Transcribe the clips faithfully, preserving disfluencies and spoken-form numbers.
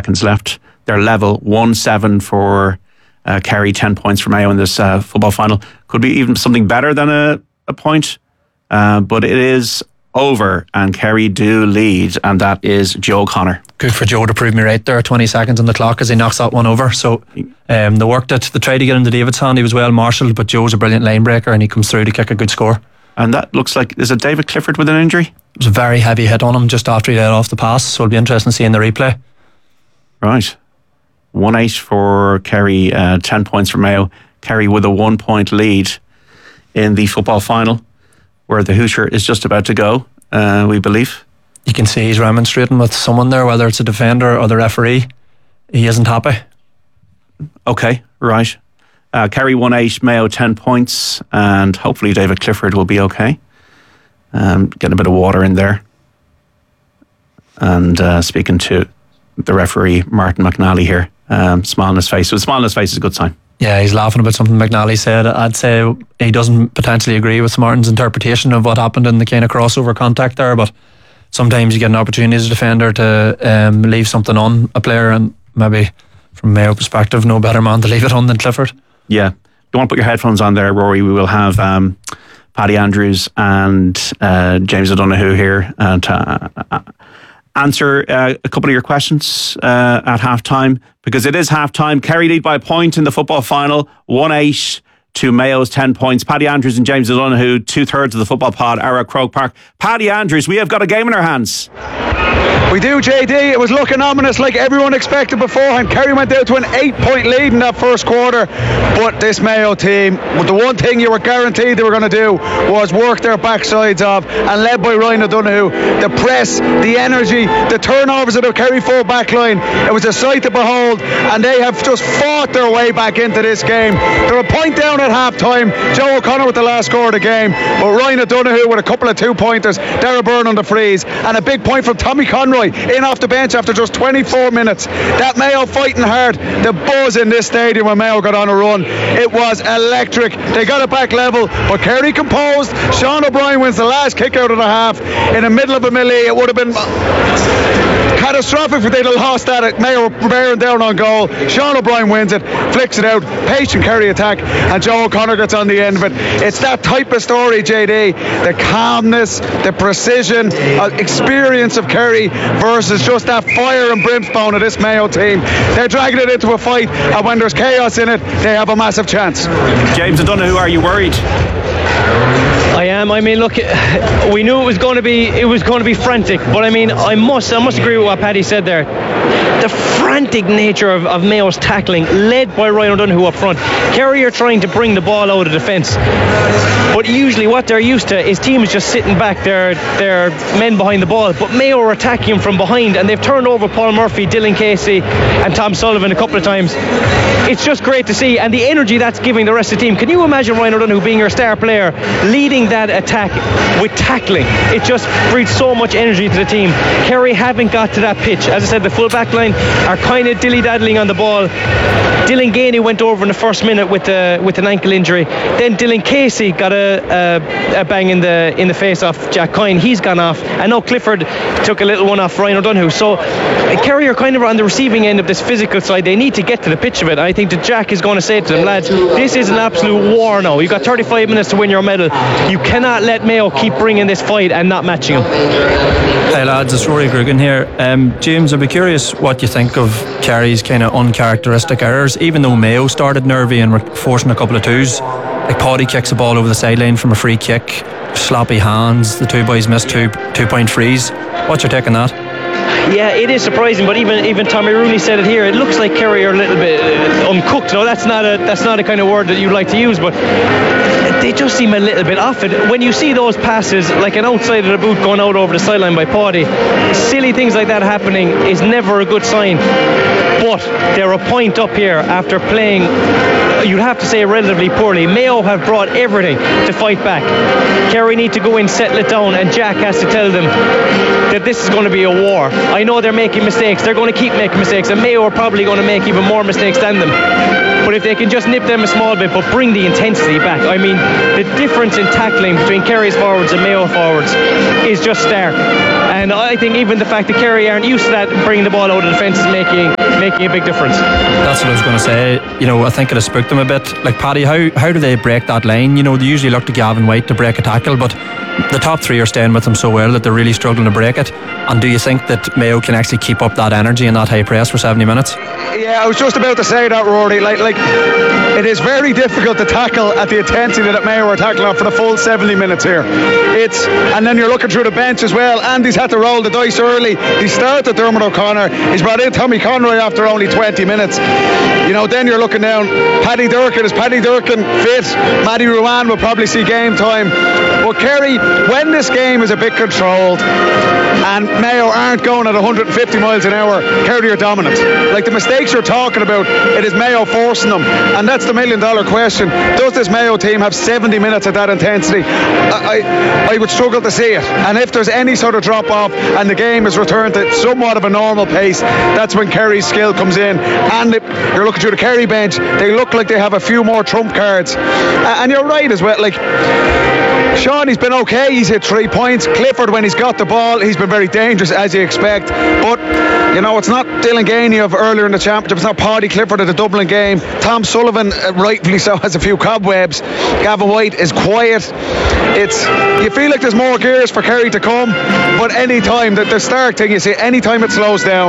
seconds left. They're level one seven for uh, Kerry, ten points for Mayo in this uh, football final. Could be even something better than a, a point, uh, but it is over and Kerry do lead, and that is Joe O'Connor. Good for Joe to prove me right there. twenty seconds on the clock as he knocks that one over. So um, they worked it, they tried to get into David's hand. He was well marshalled, but Joe's a brilliant line breaker and he comes through to kick a good score. And that looks like, is it David Clifford with an injury? It was a very heavy hit on him just after he let off the pass, so it'll be interesting seeing the replay. Right. one eight for Kerry, uh, ten points for Mayo. Kerry with a one point lead in the football final, where the Hooter is just about to go, uh, we believe. You can see he's remonstrating with someone there, whether it's a defender or the referee. He isn't happy. Okay, right. Uh, Kerry one eight, Mayo ten points, and hopefully David Clifford will be okay. Um, getting a bit of water in there. And uh, speaking to the referee, Martin McNally here, um, smile on his face. So a smile on his face is a good sign. Yeah, he's laughing about something McNally said. I'd say he doesn't potentially agree with Martin's interpretation of what happened in the kind of crossover contact there, but sometimes you get an opportunity as a defender to um, leave something on a player, and maybe from Mayo perspective, no better man to leave it on than Clifford. Yeah. You want to put your headphones on there, Rory? We will have um, Paddy Andrews and uh, James O'Donoghue here uh, to uh, answer uh, a couple of your questions uh, at half time, because it is half time. Kerry lead by a point in the football final, one eight to Mayo's ten points. Paddy Andrews and James O'Donoghue, two thirds of the football pod, are at Croke Park. Paddy Andrews, we have got a game in our hands. We do, J D. It was looking ominous like everyone expected beforehand. Kerry went out to an eight point lead in that first quarter, but this Mayo team, the one thing you were guaranteed they were going to do was work their backsides off, and led by Ryan O'Donoghue, the press, the energy, the turnovers of the Kerry full back line, it was a sight to behold, and they have just fought their way back into this game. They're a point down at half time. Joe O'Connor with the last score of the game, but Ryan O'Donoghue with a couple of two pointers, Darragh Byrne on the freeze, and a big point from Tommy Conroy in off the bench after just twenty-four minutes. That Mayo fighting hard, the buzz in this stadium when Mayo got on a run, it was electric. They got it back level, but Kerry composed. Sean O'Brien wins the last kick out of the half in the middle of a melee. It would have been catastrophic if they'd have lost that at Mayo bearing down on goal. Sean O'Brien wins it, flicks it out, patient Kerry attack, and Joe O'Connor gets on the end of it. It's that type of story, J D, the calmness, the precision, uh, experience of Kerry versus just that fire and brimstone of this Mayo team. They're dragging it into a fight, and when there's chaos in it, they have a massive chance. James O'Donoghue, are you worried? I am. I mean, look, we knew it was going to be it was going to be frantic, but I mean, I must I must agree with what Paddy said there. The frantic nature of, of Mayo's tackling, led by Ryan O'Donoghue up front. Kerry are trying to bring the ball out of defence, but usually what they're used to is teams just sitting back, their their men behind the ball. But Mayo are attacking from behind, and they've turned over Paul Murphy, Dylan Casey, and Tom Sullivan a couple of times. It's just great to see, and the energy that's giving the rest of the team. Can you imagine Ryan O'Donoghue being your star player, leading that attack with tackling? It just breathes so much energy to the team. Kerry haven't got to that pitch. As I said, the full back line are kind of dilly-daddling on the ball. Dylan Gainey went over in the first minute with the with an ankle injury. Then Dylan Casey got a, a, a bang in the in the face off Jack Coyne. He's gone off, and now Clifford took a little one off Ryan O'Donoghue. So uh, Kerry are kind of on the receiving end of this physical side. They need to get to the pitch of it. I think that Jack is going to say to them, lads, this is an absolute war now. You've got thirty-five minutes to win your medal. You cannot let Mayo keep bringing this fight and not matching them. Hey lads, it's Rory Grugan here. Um, James, I'd be curious what you think of Kerry's kind of uncharacteristic errors. Even though Mayo started nervy and were forcing a couple of twos, like Paddy kicks the ball over the sideline from a free kick, sloppy hands, the two boys missed two two point frees. What's your take on that? Yeah, it is surprising, but even even Tommy Rooney said it here. It looks like Kerry are a little bit uh, uncooked. No, that's not a that's not a kind of word that you'd like to use, but they just seem a little bit off it. When you see those passes, like an outside of the boot going out over the sideline by Paddy, silly things like that happening is never a good sign. But they're a point up here after playing, you'd have to say, relatively poorly. Mayo have brought everything to fight back. Kerry need to go in, settle it down, and Jack has to tell them that this is going to be a war. I know they're making mistakes. They're going to keep making mistakes, and Mayo are probably going to make even more mistakes than them. But if they can just nip them a small bit, but bring the intensity back. I mean, the difference in tackling between Kerry's forwards and Mayo forwards is just stark. And I think even the fact that Kerry aren't used to that, bringing the ball out of defence, is making making a big difference. That's what I was going to say. You know, I think it has spooked them a bit. Like, Paddy, how, how do they break that line? You know, they usually look to Gavin White to break a tackle, but the top three are staying with them so well that they're really struggling to break it. And do you think that Mayo can actually keep up that energy and that high press for seventy minutes? Yeah, I was just about to say that, Rory. Like, like it is very difficult to tackle at the intensity that Mayo are tackling for the full seventy minutes here. It's and then you're looking through the bench as well. Andy's had to roll the dice early. He started Dermot O'Connor. He's brought in Tommy Conroy after only twenty minutes. You know, then you're looking down. Paddy Durkin is Paddy Durkin fit. Matty Ruan will probably see game time. But Kerry, when this game is a bit controlled and Mayo aren't going at one hundred fifty miles an hour, Kerry are dominant. Like the mistakes you're talking about, it is Mayo forcing them, and that's the million dollar question. Does this Mayo team have seventy minutes at that intensity? I, I, I would struggle to see it. And if there's any sort of drop off and the game is returned to somewhat of a normal pace, that's when Kerry's skill comes in. And if you're looking through the Kerry bench, they look like they have a few more trump cards. And you're right as well. Like Sean, he's been okay. He's hit three points. Clifford, when he's got the ball, he's been very dangerous, as you expect. But, you know, it's not Dylan Gainey of earlier in the championship. It's not Paddy Clifford of the Dublin game. Tom Sullivan, uh, rightfully so, has a few cobwebs. Gavin White is quiet. It's you feel like there's more gears for Kerry to come. But any time, the, the start thing, you see, any time it slows down,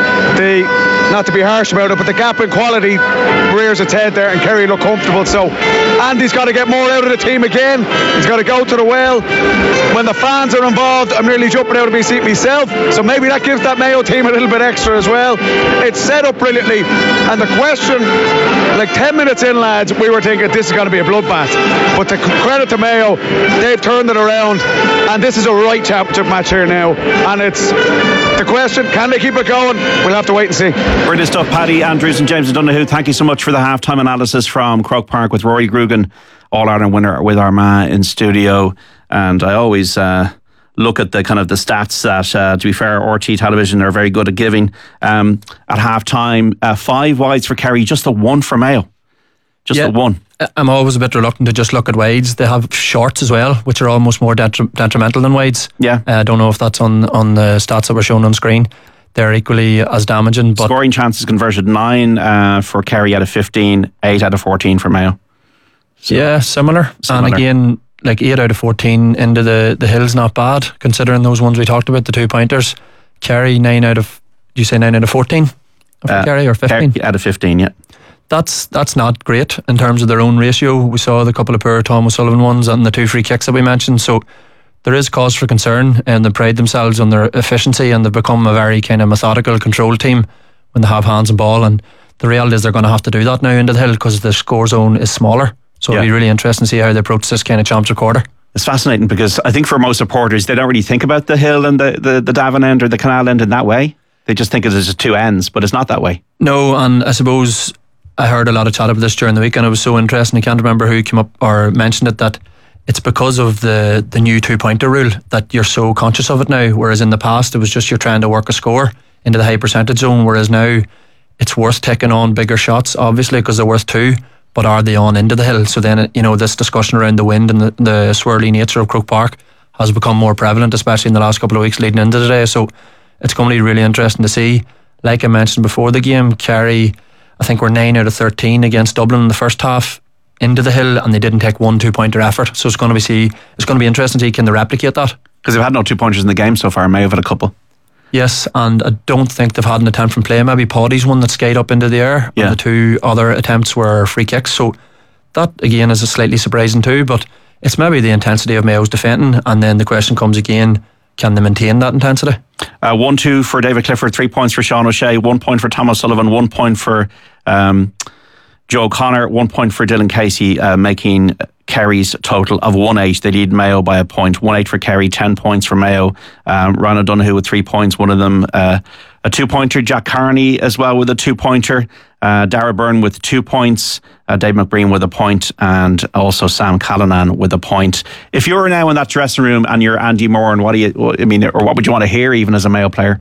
the... not to be harsh about it, but the gap in quality rears its head there and Kerry look comfortable. So Andy's got to get more out of the team again. He's got to go to the well. When the fans are involved, I'm nearly jumping out of my seat myself, so maybe that gives that Mayo team a little bit extra as well. It's set up brilliantly, and the question, like ten minutes in, lads, we were thinking this is going to be a bloodbath, but to credit to Mayo, they've turned it around, and this is a right championship match here now, and it's the question, can they keep it going? We'll have to wait and see. Brilliant stuff, Paddy Andrews and James O'Donoghue. Thank you so much for the halftime analysis from Croke Park with Rory Grugan, All-Ireland winner, with Armagh in studio. And I always uh, look at the kind of the stats that, uh, to be fair, R T Television are very good at giving. Um, at halftime, uh, five wides for Kerry, just a one for Mayo. Just yeah, a one. I'm always a bit reluctant to just look at wides. They have shorts as well, which are almost more detri- detrimental than wides. Yeah. I uh, don't know if that's on, on the stats that were shown on screen. They're equally as damaging. But scoring chances converted nine uh, for Kerry out of fifteen, eight out of fourteen for Mayo. So, yeah, similar. similar. And again, like eight out of fourteen into the, the Hill's not bad, considering those ones we talked about, the two pointers. Kerry, nine out of, do you say nine out of fourteen? Uh, Kerry or fifteen? Kerry out of fifteen, yeah. That's that's not great in terms of their own ratio. We saw the couple of poor Tom O'Sullivan ones and the two free kicks that we mentioned. So there is cause for concern, and they pride themselves on their efficiency, and they've become a very kind of methodical, controlled team when they have hands and ball. And the reality is they're going to have to do that now into the Hill because the score zone is smaller. So yeah. It'll be really interesting to see how they approach this kind of championship quarter. It's fascinating because I think for most supporters, they don't really think about the Hill and the, the, the Davin end or the Canal end in that way. They just think it is just two ends, but it's not that way. No, and I suppose I heard a lot of chat about this during the week, and it was so interesting. I can't remember who came up or mentioned it, that it's because of the, the new two-pointer rule that you're so conscious of it now, whereas in the past it was just you're trying to work a score into the high percentage zone, whereas now it's worth taking on bigger shots, obviously, because they're worth two, but are they on into the Hill? So then, you know, this discussion around the wind and the, the swirly nature of Croke Park has become more prevalent, especially in the last couple of weeks leading into today. So it's going to be really interesting to see. Like I mentioned before the game, Kerry, I think we're nine out of thirteen against Dublin in the first half into the Hill, and they didn't take one two-pointer effort. So it's going to be see. It's going to be interesting to see, can they replicate that? Because they've had no two-pointers in the game so far. May have had a couple. Yes, and I don't think they've had an attempt from play. Maybe Paddy's one that skied up into the air, yeah. And the two other attempts were free kicks. So that again is a slightly surprising too. But it's maybe the intensity of Mayo's defending, and then the question comes again: can they maintain that intensity? Uh, one two for David Clifford, three points for Sean O'Shea, one point for Tom O'Sullivan, one point for um, Joe Connor, one point for Dylan Casey, uh, making Kerry's total of one eight. They lead Mayo by a point. one eight for Kerry, ten points for Mayo. Um, Ryan O'Donoghue with three points, one of them uh, a two-pointer. Jack Carney as well with a two-pointer. Uh, Dara Byrne with two points. Uh, Dave McBreen with a point, and also Sam Callanan with a point. If you're now in that dressing room and you're Andy Moore, and what do you, I mean, or what would you want to hear even as a Mayo player?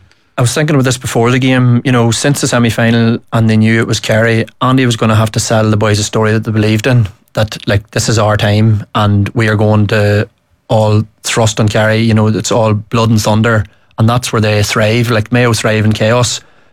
I was thinking about this before the game. You know, since the semi-final and they knew it was Kerry, Andy was going to have to sell the boys a story that they believed in, that like this is our time and we are going to all thrust on Kerry. You know, it's all blood and thunder, and that's where they thrive. Like Mayo thrive in chaos.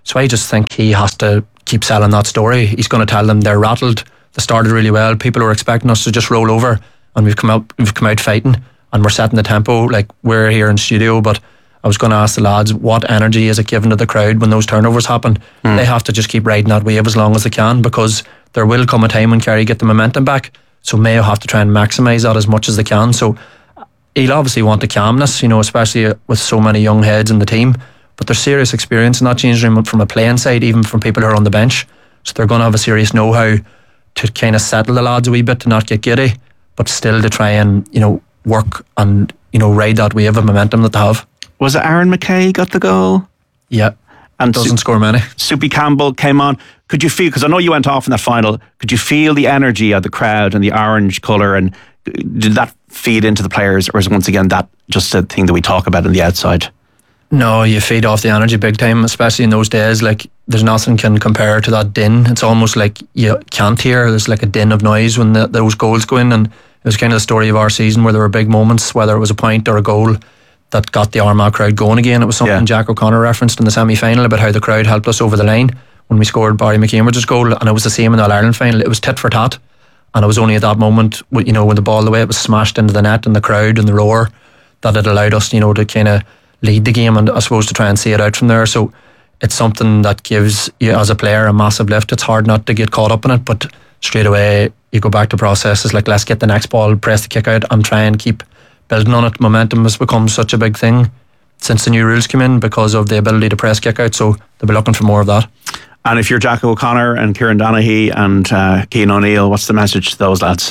So I just think he has to keep selling that story. He's going to tell them they're rattled. They started really well. People are expecting us to just roll over, and we've come out, we've come out fighting, and we're setting the tempo. Like, we're here in studio, but I was going to ask the lads, what energy is it given to the crowd when those turnovers happen? Mm. They have to just keep riding that wave as long as they can, because there will come a time when Kerry get the momentum back. So Mayo have to try and maximise that as much as they can. So he'll obviously want the calmness, you know, especially with so many young heads in the team. But there's serious experience in that changing room from a playing side, even from people who are on the bench. So they're going to have a serious know-how to kind of settle the lads a wee bit, to not get giddy, but still to try and, you know, work and, you know, ride that wave of momentum that they have. Was it Aaron McKay got the goal? Yeah, and doesn't Su- score many. Soupy Campbell came on. Could you feel, because I know you went off in that final, could you feel the energy of the crowd and the orange colour, and did that feed into the players, or is once again that just a thing that we talk about on the outside? No, you feed off the energy big time, especially in those days. Like, there's nothing can compare to that din. It's almost like you can't hear. There's like a din of noise when the, those goals go in, and it was kind of the story of our season where there were big moments, whether it was a point or a goal, that got the Armagh crowd going again. It was something yeah. Jack O'Connor referenced in the semi-final about how the crowd helped us over the line when we scored Barry McCambridge's goal, and it was the same in the All-Ireland final. It was tit for tat, and it was only at that moment, you know, when the ball, the way it was smashed into the net and the crowd and the roar, that it allowed us, you know, to kind of lead the game, and I suppose to try and see it out from there. So it's something that gives you as a player a massive lift. It's hard not to get caught up in it, but straight away you go back to processes like, let's get the next ball, press the kick out, and try and keep building on it. Momentum has become such a big thing since the new rules came in because of the ability to press kick out, so they'll be looking for more of that. And if you're Jack O'Connor and Kieran Donaghy and uh, Cian O'Neill, what's the message to those lads?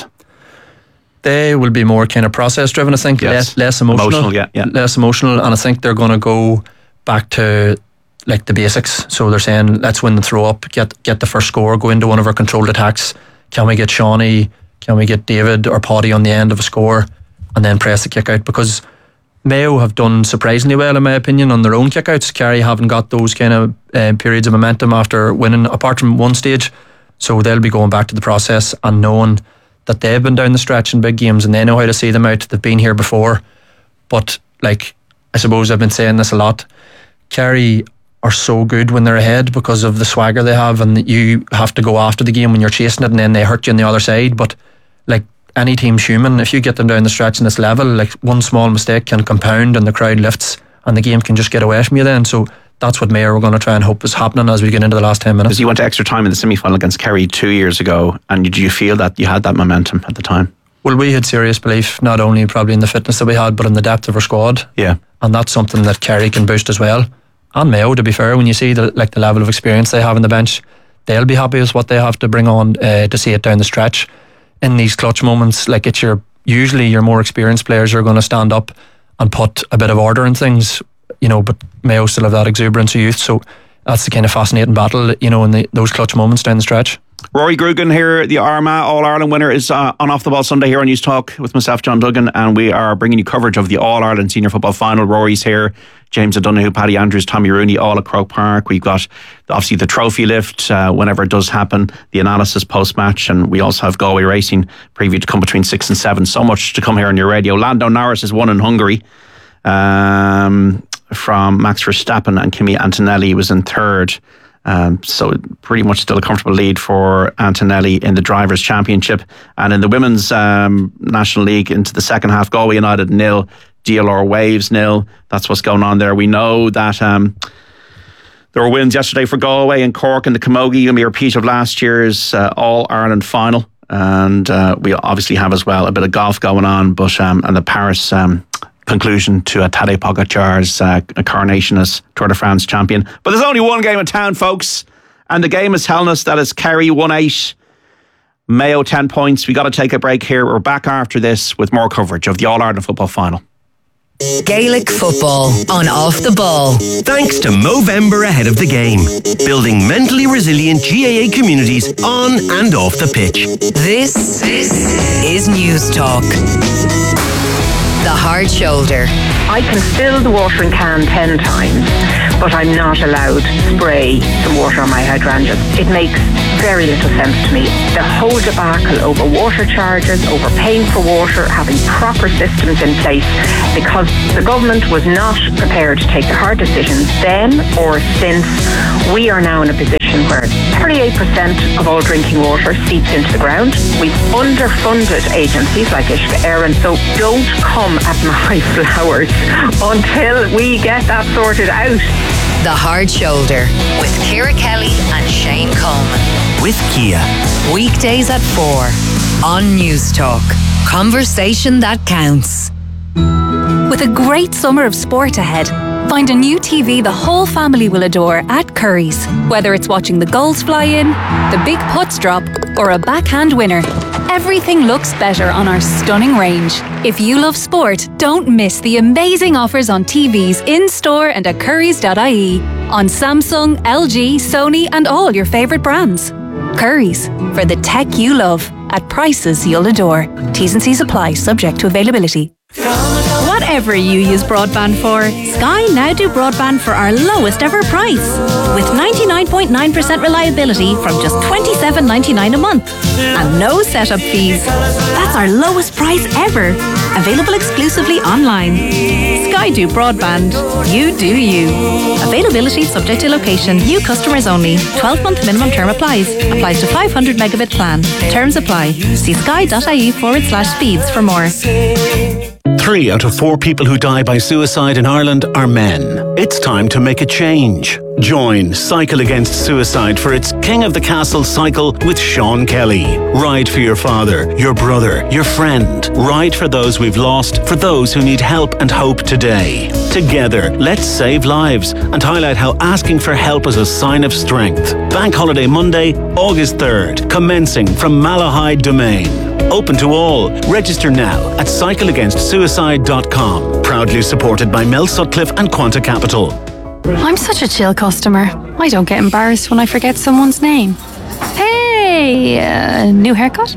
They will be more kind of process driven, I think. Yes. less, less emotional, emotional yeah, yeah. less emotional, and I think they're going to go back to like the basics. So they're saying, let's win the throw up, get get the first score, go into one of our controlled attacks. Can we get Shawnee, can we get David or Paddy on the end of a score, and then press the kick out? Because Mayo have done surprisingly well, in my opinion, on their own kick outs. Kerry haven't got those kind of uh, periods of momentum after winning, apart from one stage. So they'll be going back to the process and knowing that they've been down the stretch in big games and they know how to see them out. They've been here before. But like, I suppose I've been saying this a lot, Kerry are so good when they're ahead because of the swagger they have, and you have to go after the game when you're chasing it, and then they hurt you on the other side. But like, any team's human. If you get them down the stretch in this level, like, one small mistake can compound and the crowd lifts and the game can just get away from you then. So that's what Mayo are going to try and hope is happening as we get into the last ten minutes. Because you went to extra time in the semi-final against Kerry two years ago, and did you feel that you had that momentum at the time? Well, we had serious belief, not only probably in the fitness that we had, but in the depth of our squad. Yeah. And that's something that Kerry can boost as well. And Mayo, to be fair, when you see the, like, the level of experience they have on the bench, they'll be happy with what they have to bring on uh, to see it down the stretch. In these clutch moments, like, it's your usually your more experienced players are going to stand up and put a bit of order in things, you know, but Mayo still have that exuberance of youth, so that's the kind of fascinating battle, you know, in the, those clutch moments down the stretch. Rory Grugan here, the Armagh All-Ireland winner, is uh, on Off the Ball Sunday here on News Talk with myself, John Duggan, and we are bringing you coverage of the All-Ireland Senior Football Final. Rory's here, James O'Donoghue, Paddy Andrews, Tommy Rooney, all at Croke Park. We've got obviously the trophy lift uh, whenever it does happen, the analysis post-match, and we also have Galway Racing preview to come between six and seven. So much to come here on your radio. Lando Norris has won in Hungary um, from Max Verstappen, and Kimi Antonelli was in third. Um, so pretty much still a comfortable lead for Antonelli in the Drivers' Championship. And in the Women's um, National League, into the second half, Galway United nil, D L R Waves nil. That's what's going on there. We know that um, there were wins yesterday for Galway and Cork in the Camogie, and a repeat of last year's uh, All-Ireland final. And uh, we obviously have as well a bit of golf going on, but um, and the Paris um, conclusion to a Tadej Pogacar's uh, coronation as Tour de France champion. But there's only one game in town, folks, and the game is telling us that it's Kerry one eight, Mayo ten points. We got to take a break here. We're back after this with more coverage of the All-Ireland football final. Gaelic football on Off the Ball. Thanks to Movember ahead of the game. Building mentally resilient G A A communities on and off the pitch. This, this is News Talk. The Hard Shoulder. I can fill the watering can ten times, but I'm not allowed to spray some water on my hydrangeas. It makes very little sense to me. The whole debacle over water charges, over paying for water, having proper systems in place, because the government was not prepared to take the hard decisions then or since. We are now in a position where thirty-eight percent of all drinking water seeps into the ground. We've underfunded agencies like Ishka Éireann, so don't come at my flowers until we get that sorted out. The Hard Shoulder with Ciara Kelly and Shane Coleman. With Kia. Weekdays at four on News Talk. Conversation that counts. With a great summer of sport ahead, find a new T V the whole family will adore at Curry's. Whether it's watching the goals fly in, the big putts drop, or a backhand winner, everything looks better on our stunning range. If you love sport, don't miss the amazing offers on T Vs in-store and at currys dot I E on Samsung, L G, Sony and all your favourite brands. Curry's, for the tech you love, at prices you'll adore. T's and C's apply, subject to availability. Whatever you use broadband for, Sky now do broadband for our lowest ever price. With ninety-nine point nine percent reliability from just twenty-seven ninety-nine a month. And no setup fees. That's our lowest price ever. Available exclusively online. Sky do broadband. You do you. Availability subject to location. New customers only. twelve month minimum term applies. Applies to five hundred megabit plan. Terms apply. See sky dot I E forward slash speeds for more. Three out of four people who die by suicide in Ireland are men. It's time to make a change. Join Cycle Against Suicide for its King of the Castle cycle with Sean Kelly. Ride for your father, your brother, your friend. Ride for those we've lost, for those who need help and hope today. Together, let's save lives and highlight how asking for help is a sign of strength. Bank Holiday Monday, August third, commencing from Malahide Domain. Open to all. Register now at cycle against suicide dot com. Proudly supported by Mel Sutcliffe and Quanta Capital. I'm such a chill customer. I don't get embarrassed when I forget someone's name. Hey, uh, new haircut?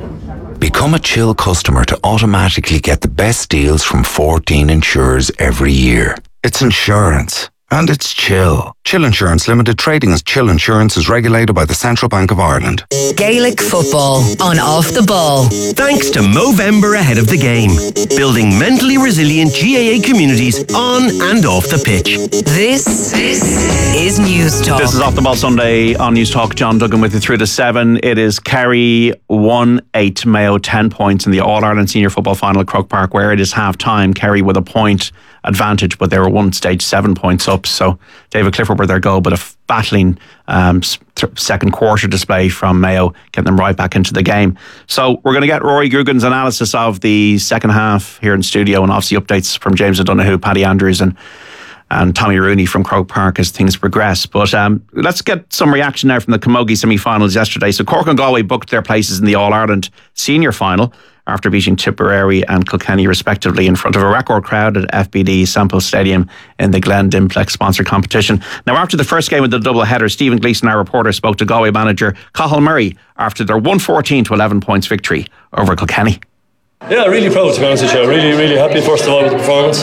Become a chill customer to automatically get the best deals from fourteen insurers every year. It's insurance. And it's Chill. Chill Insurance Limited, trading as Chill Insurance, is regulated by the Central Bank of Ireland. Gaelic football on Off the Ball. Thanks to Movember ahead of the game. Building mentally resilient G A A communities on and off the pitch. This, this is News Talk. This is Off the Ball Sunday on News Talk. John Duggan with you through to seven. It is Kerry one eight, Mayo ten points in the All-Ireland Senior Football Final at Croke Park, where it is half-time. Kerry with a point advantage, but they were one stage seven points up. So David Clifford were their goal, but a battling um, second quarter display from Mayo, getting them right back into the game. So we're going to get Rory Gugan's analysis of the second half here in studio, and obviously updates from James O'Donoghue, Paddy Andrews and and Tommy Rooney from Croke Park as things progress. But um, let's get some reaction now from the Camogie semi-finals yesterday. So Cork and Galway booked their places in the All-Ireland Senior Final after beating Tipperary and Kilkenny respectively in front of a record crowd at F B D Sample Stadium in the Glen Dimplex sponsored competition. Now, after the first game of the double header, Stephen Gleeson, our reporter, spoke to Galway manager Cathal Murray after their one fourteen to eleven points victory over Kilkenny. Yeah, really proud, to be honest with you. Really, really happy first of all with the performance.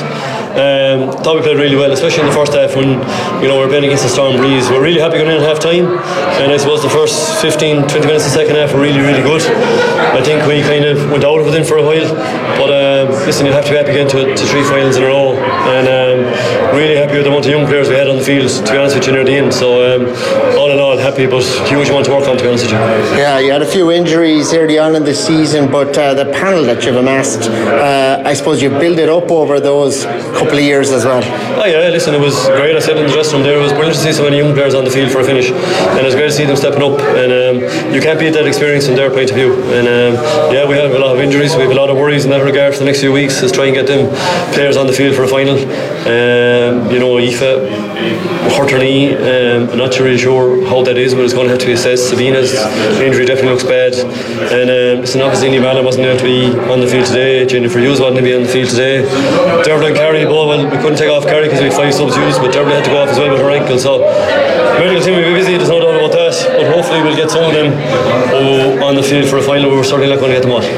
Um, thought we played really well, especially in the first half when, you know, we were playing against the storm breeze. We're really happy going in at half time, and I suppose the first fifteen, twenty minutes of the second half were really, really good. I think we kind of went out of it then for a while, but um, listen, you'll have to be happy again to, to three finals in a row, and um, really happy with the amount of young players we had on the field, to be honest with you, near the end. So um, all in all, happy, but huge amount to work on, to be honest with you. Yeah, you had a few injuries early on in the season, but uh, the panel that you've amassed, uh, I suppose you build it up over those couple of years as well. Oh yeah, listen, it was great. I said in the dressing room there, it was brilliant to see so many young players on the field for a finish, and it was great to see them stepping up, and um, you can't beat that experience from their point of view. And um, yeah, we have a lot of injuries, we have a lot of worries in that regard for the next few weeks, is try and get them players on the field for a final. Um, you know, Aoife hurt her knee, um, I'm not really sure how that is, but it's going to have to be assessed. Sabina's injury definitely looks bad, and um, listen, obviously Niamh Allen wasn't able to be on the field today, Jennifer Hughes wasn't able to be on the field today, Dermot and Carrie, well, well, we couldn't take off Carrie because we had five substitutes, but Dermot had to go off as well with her ankle, so medical team will be busy, there's no doubt about that, but hopefully we'll get some of them oh, on the field for a final. We're certainly not going to get them all. Yeah,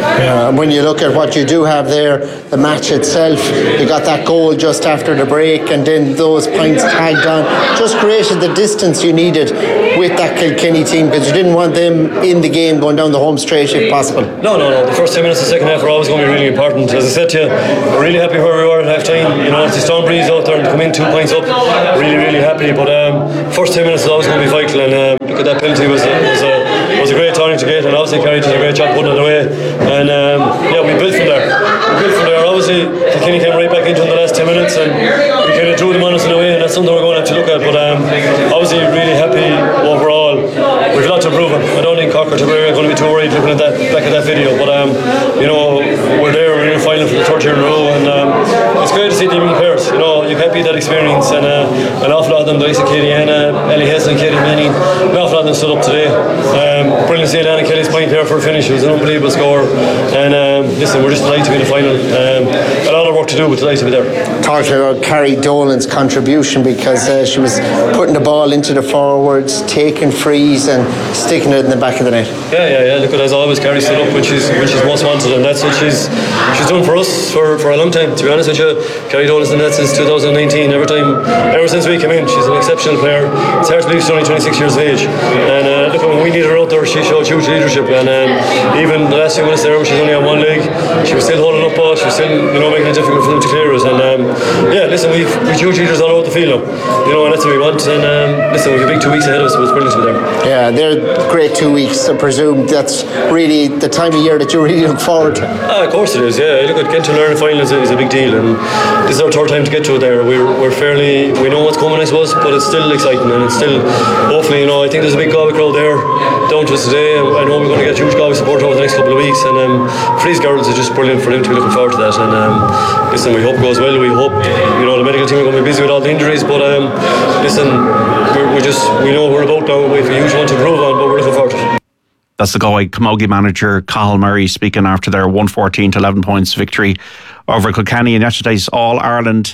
Uh, when you look at what you do have there, the match itself, you got that goal just after the break, and then those points tagged on, just created the distance you needed with that Kilkenny team, because you didn't want them in the game going down the home straight if possible. No, no, no. The first ten minutes of the second half are always going to be really important. As I said to you, we're really happy where we were at half time. You know, it's a strong breeze out there and to come in two points up, really, really happy. But um, first ten minutes is always going to be vital, and um, look at that penalty was a, was a was a great turning to get, and obviously Kerry did a great job putting it away. And um, yeah, we built from there. We built from there. Obviously, Kilkenny came right back into in the last ten minutes, and we kind of drew them on us in a way, and that's something we're going to have to look at. But um, obviously, really happy overall. We've a lot to improve on. I don't think Cork or Tipperary are going to be too worried looking at that back at that video. But um, you know, we're there. We're in the final for the third year in a row, and um, it's great to see the young players. You know, you can't beat that experience, and uh, an awful lot of them, the likes of Katie Anna, Ellie Heston, Katie Manning, an awful lot of them stood up today. Um, brilliant to see Anna Kelly's point there for a finish. It was an unbelievable score, and um, listen, we're just delighted to be in the final. Um, a lot of work to do, but delighted to be there. Talk about Carrie Dolan's contribution, because uh, she was putting the ball into the forwards, taking frees and sticking it in the back of the net. Yeah, yeah, yeah. Look, as always, Carrie stood up when she's when she's most wanted, and that's what she's she's done for us for, for a long time. To be honest with you, Carrie Dolan's in that since two thousand nineteen. Every time, ever since we came in, she's an exceptional player. It's hard to believe she's only twenty-six years of age. And uh, look, when we needed her out there, she showed huge leadership. And um, even the last few minutes there, when she's only on one leg, she was still holding up ball. She was still, you know, making it difficult for them to clear us. And um, yeah, listen, we've we've huge leaders all over the field now. You know, and that's what we want. And um, listen, we've a big two weeks ahead of us, so it's brilliant to be there. Yeah, they're great two weeks. I presume that's really the time of year that you really look forward to. Ah, of course it is. Yeah, look, at getting to learn the final is a, is a big deal, and this is our third time to get to it. There, we're we're fairly we know what's coming, I suppose, but it's still exciting, and it's still hopefully, you know, I think there's a big Galway crowd there down to us today. I know we're going to get huge Galway support over the next couple of weeks, and um, for these girls, it's just brilliant for them to be looking forward to that. And um, listen, we hope it goes well. We hope, you know, the medical team are going to be busy with all the injuries, but um, listen, we're, we just we know what we're about now. We have a huge one to improve on, but we're looking forward to it. That's the Galway Camogie manager, Cathal Murray, speaking after their one fourteen to eleven points victory over Kilkenny in yesterday's All-Ireland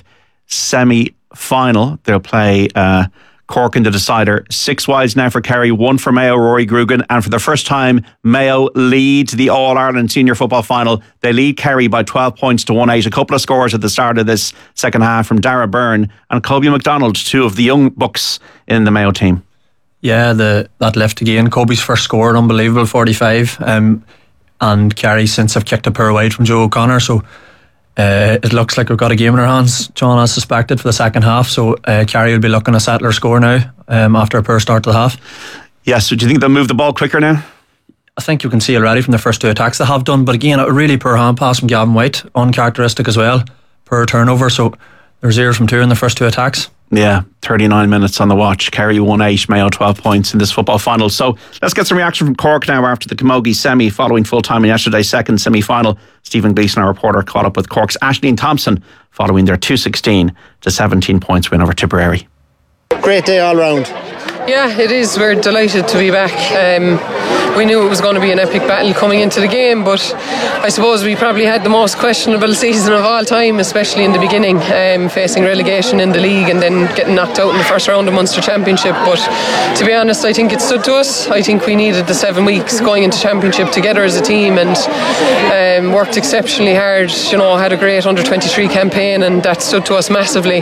semi-final. They'll play uh, Cork in the decider. Six wides now for Kerry, one for Mayo, Rory Grugan, and for the first time, Mayo leads the All-Ireland Senior Football Final. They lead Kerry by twelve points to one eight. A couple of scores at the start of this second half from Dara Byrne and Colby McDonald, two of the young bucks in the Mayo team. Yeah, the that left again. Kobe's first score, an unbelievable forty-five. Um, and Kerry since have kicked a pair wide from Joe O'Connor. So uh, it looks like we've got a game in our hands, John, as suspected, for the second half. So uh, Kerry will be looking to settle their score now um, after a poor start to the half. Yes, so do you think they'll move the ball quicker now? I think you can see already from the first two attacks they have done. But again, a really poor hand pass from Gavin White, uncharacteristic as well. Poor turnover. So there's zeros from two in the first two attacks. Yeah, thirty-nine minutes on the watch. Kerry one eight, Mayo twelve points in this football final. So let's get some reaction from Cork now after the Camogie semi following full time in yesterday's second semi final. Stephen Gleeson, our reporter, caught up with Cork's Aisling Thompson following their two sixteen to seventeen points win over Tipperary. Great day all round. Yeah, it is. We're delighted to be back. Um, we knew it was going to be an epic battle coming into the game, but I suppose we probably had the most questionable season of all time, especially in the beginning, um, facing relegation in the league and then getting knocked out in the first round of Munster Championship. But to be honest, I think it stood to us. I think we needed the seven weeks going into Championship together as a team, and um, worked exceptionally hard. You know, had a great under twenty-three campaign, and that stood to us massively.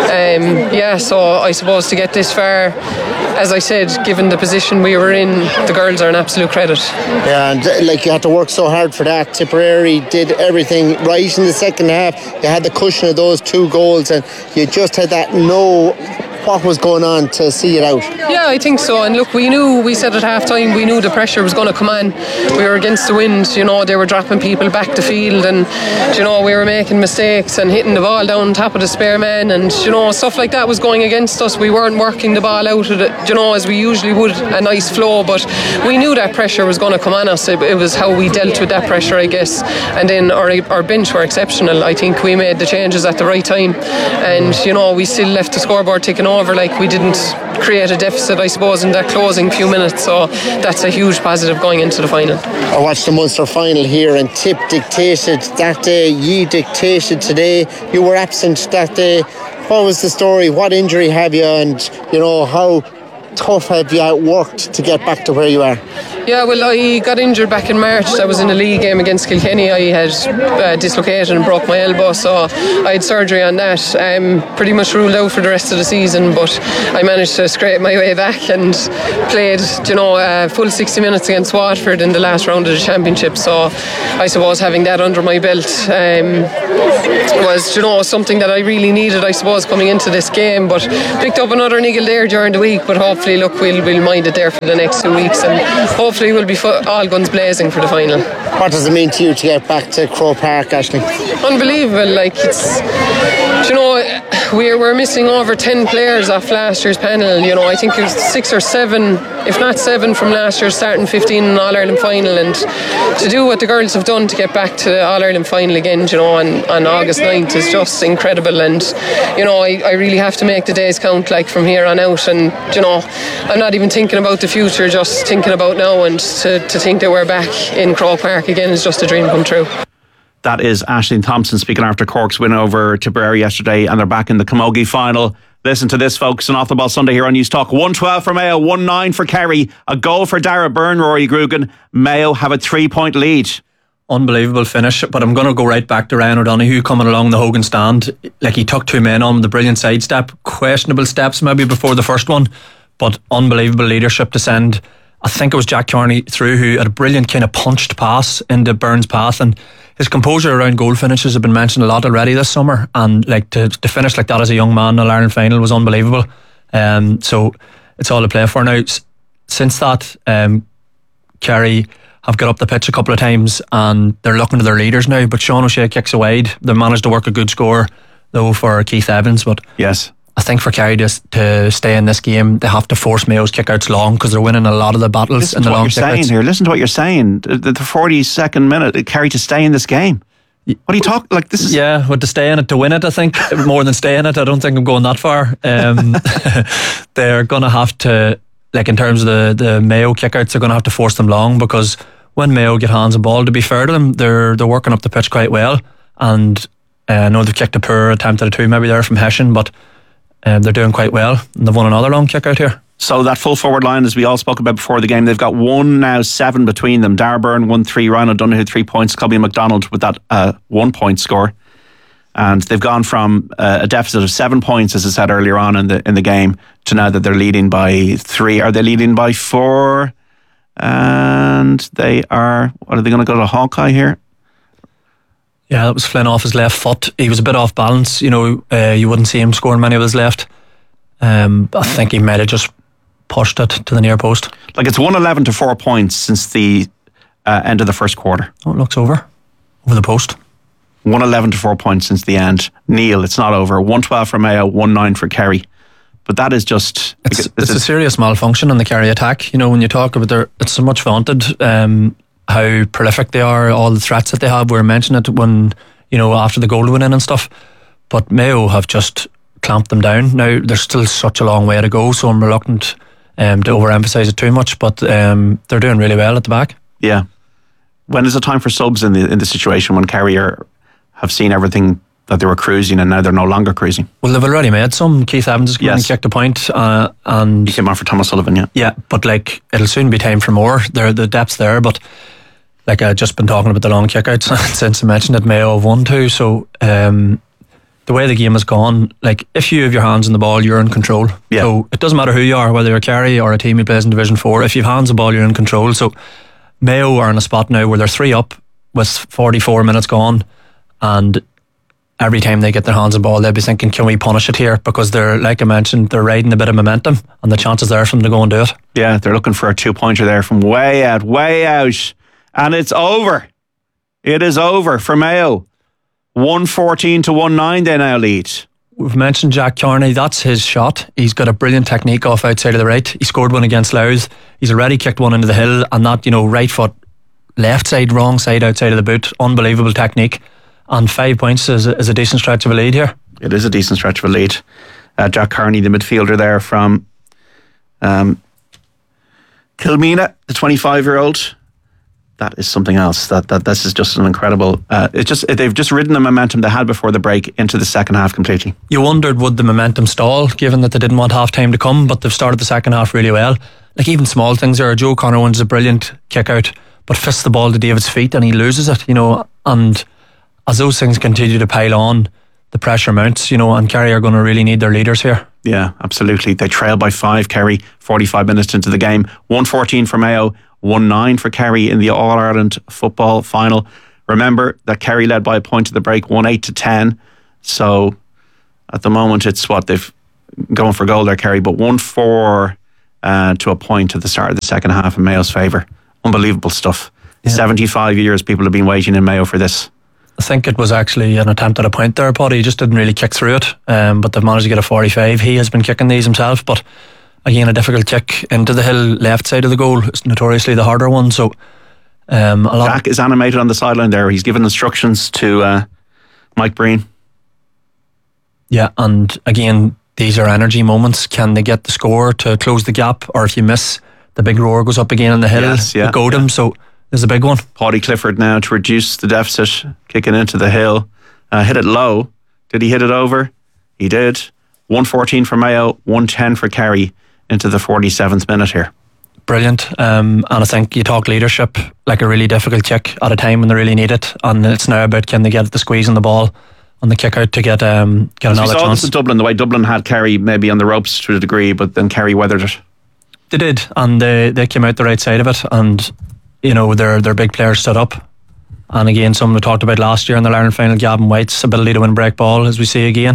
Um, yeah, so I suppose to get this far, as I said, given the position we were in, the girls are an absolute credit. Yeah, and like you had to work so hard for that. Tipperary did everything right in the second half. You had the cushion of those two goals, and you just had that know what was going on to see it out. Yeah, I think so. And look, we knew, we said at half time, we knew the pressure was going to come on. We were against the wind, you know, they were dropping people back the field, and you know, we were making mistakes and hitting the ball down top of the spare man, and you know, stuff like that was going against us. We weren't working the ball out of it, you know, as we usually would, a nice flow, but we knew that pressure was going to come on us. It, it was how we dealt with that pressure, I guess. And then our, our bench were exceptional. I think we made the changes at the right time, and you know, we still left the scoreboard ticking over. Like, we didn't create a deficit, I suppose, in that closing few minutes, so that's a huge positive going into the final. I watched the Munster final here, and Tip dictated that day, ye dictated today. You were absent that day. What was the story? What injury have you? And you know, how tough have you worked to get back to where you are? Yeah, well, I got injured back in March. I was in a league game against Kilkenny. I had uh, dislocated and broke my elbow, so I had surgery on that. I'm pretty much ruled out for the rest of the season, but I managed to scrape my way back and played, you know, a full sixty minutes against Watford in the last round of the championship. So I suppose having that under my belt um, was, you know, something that I really needed, I suppose, coming into this game. But picked up another niggle there during the week, but hopefully, look, we'll, we'll mind it there for the next two weeks, and hopefully we'll be all guns blazing for the final. What does it mean to you to get back to Croke Park, Aisling? Unbelievable. Like, it's, you know, we're, we're missing over ten players off last year's panel. You know, I think it was six or seven, if not seven, from last year's starting fifteen in All-Ireland final, and to do what the girls have done to get back to the All-Ireland final again, you know, on, on August ninth is just incredible. And, you know, I, I really have to make the days count, like, from here on out. And, you know, I'm not even thinking about the future, just thinking about now. And to, to think that we're back in Croke Park again is just a dream come true. That is Aisling Thompson speaking after Cork's win over Tipperary yesterday, and they're back in the Camogie final. Listen to this, folks, on Off the Ball Sunday here on News Talk. one twelve for Mayo, one nine for Kerry. A goal for Dara Byrne, Rory Grugan. Mayo have a three-point lead. Unbelievable finish, but I'm going to go right back to Ryan O'Donoghue coming along the Hogan stand. Like, he took two men on with a brilliant sidestep. Questionable steps maybe before the first one, but unbelievable leadership to send, I think it was Jack Kearney through, who had a brilliant kind of punched pass into Byrne's path. And his composure around goal finishes have been mentioned a lot already this summer, and like to, to finish like that as a young man in an Ireland final was unbelievable. Um, so it's all to play for now. S- since that, um, Kerry have got up the pitch a couple of times and they're looking to their leaders now, but Sean O'Shea kicks a wide. They managed to work a good score though for Keith Evans, but yes, I think for Kerry to, to stay in this game, they have to force Mayo's kickouts long, because they're winning a lot of the battles. Listen in the to what long you're saying kickouts. here. Listen to what you're saying. The, the forty-second minute, Kerry to stay in this game. What are you talking? Like, this is yeah, but to stay in it to win it, I think more than stay in it. I don't think I'm going that far. Um, they're going to have to, like, in terms of the the Mayo kickouts, they're going to have to force them long, because when Mayo get hands on ball, to be fair to them, they're they're working up the pitch quite well, and uh, I know they've kicked a poor attempt at a two maybe there from Hessian, but Um, they're doing quite well, and they've won another long kick out here. So that full forward line, as we all spoke about before the game, they've got one now, seven between them. Dara Byrne one three, Ryan O'Donoghue three points, Colby McDonald with that uh, one point score, and they've gone from uh, a deficit of seven points, as I said earlier on in the in the game, to now that they're leading by three. Are they leading by four? And they are. What are they going to go to Hawkeye here? Yeah, that was Flynn off his left foot. He was a bit off balance. You know, uh, you wouldn't see him scoring many of his left. Um, I think he might have just pushed it to the near post. Like, it's one eleven to four points since the uh, end of the first quarter. Oh, it looks over. Over the post. one eleven to four points since the end. Neil, it's not over. one twelve for Mayo, one nine for Kerry. But that is just... It's, it's, it's a serious malfunction in the Kerry attack. You know, when you talk about their... It's so much vaunted... Um, how prolific they are, all the threats that they have. We were mentioning it when, you know, after the goal win in and stuff. But Mayo have just clamped them down. Now, there's still such a long way to go, so I'm reluctant um, to overemphasise it too much, but um, they're doing really well at the back. Yeah. When is it time for subs in the in the situation when Kerry are, have seen everything that they were cruising and now they're no longer cruising? Well, they've already made some. Keith Evans has come yes. in and kicked a point, uh, and he came on for Thomas Sullivan, yeah. Yeah, but like, it'll soon be time for more. There, the depth's there, but like, I've just been talking about the long kickouts since I mentioned it. Mayo have won two, so um, the way the game has gone, like, if you have your hands on the ball, you're in control. Yeah. So it doesn't matter who you are, whether you're Kerry or a team who plays in Division four. If you have hands on the ball, you're in control. So Mayo are in a spot now where they're three up with forty-four minutes gone, and every time they get their hands on the ball, they'll be thinking, can we punish it here? Because they're, like I mentioned, they're riding a bit of momentum, and the chances there for them to go and do it. Yeah, they're looking for a two-pointer there from way out, way out. And it's over. It is over for Mayo. one fourteen to one nine they now lead. We've mentioned Jack Kearney. That's his shot. He's got a brilliant technique off outside of the right. He scored one against Louth. He's already kicked one into the hill, and that, you know, right foot, left side, wrong side, outside of the boot. Unbelievable technique. And five points is a, is a decent stretch of a lead here. It is a decent stretch of a lead. Uh, Jack Kearney, the midfielder there from um, Kilmena, the twenty-five-year-old. that is something else. That that this is just an incredible. Uh, it's just they've just ridden the momentum they had before the break into the second half completely. You wondered would the momentum stall, given that they didn't want half time to come, but they've started the second half really well. Like even small things there. Joe Connor wins a brilliant kick out, but fists the ball to David's feet and he loses it. You know, and as those things continue to pile on, the pressure mounts. You know, and Kerry are going to really need their leaders here. Yeah, absolutely. They trail by five. Kerry, forty-five minutes into the game, one fourteen for Mayo. one nine for Kerry in the All-Ireland football final. Remember that Kerry led by a point to the break, one eight to ten. So at the moment it's what they've going for goal there, Kerry, but one four uh, to a point at the start of the second half in Mayo's favour. Unbelievable stuff. Yeah. seventy-five years people have been waiting in Mayo for this. I think it was actually an attempt at a point there, Paddy. He just didn't really kick through it, um, but they've managed to get a forty-five. He has been kicking these himself, but again, a difficult kick into the hill left side of the goal. It's notoriously the harder one. So, um, a lot Jack is animated on the sideline there. He's given instructions to uh, Mike Breen. Yeah, and again, these are energy moments. Can they get the score to close the gap? Or if you miss, the big roar goes up again in the hill. Yes, yeah, to goad yeah. him. So, there's a big one. Paddy Clifford now to reduce the deficit, kicking into the hill. Uh, hit it low. Did he hit it over? He did. one fourteen for Mayo, one ten for Kerry into the forty-seventh minute here. Brilliant. Um, and I think you talk leadership, like a really difficult kick at a time when they really need it. And it's now about can they get the squeeze on the ball on the kick out to get um, get another we saw chance. This in Dublin, the way Dublin had Kerry maybe on the ropes to a degree, but then Kerry weathered it. They did, and they, they came out the right side of it. And, you know, their, their big players stood up. And again, something we talked about last year in the Ireland final, Gavin White's ability to win break ball, as we see again.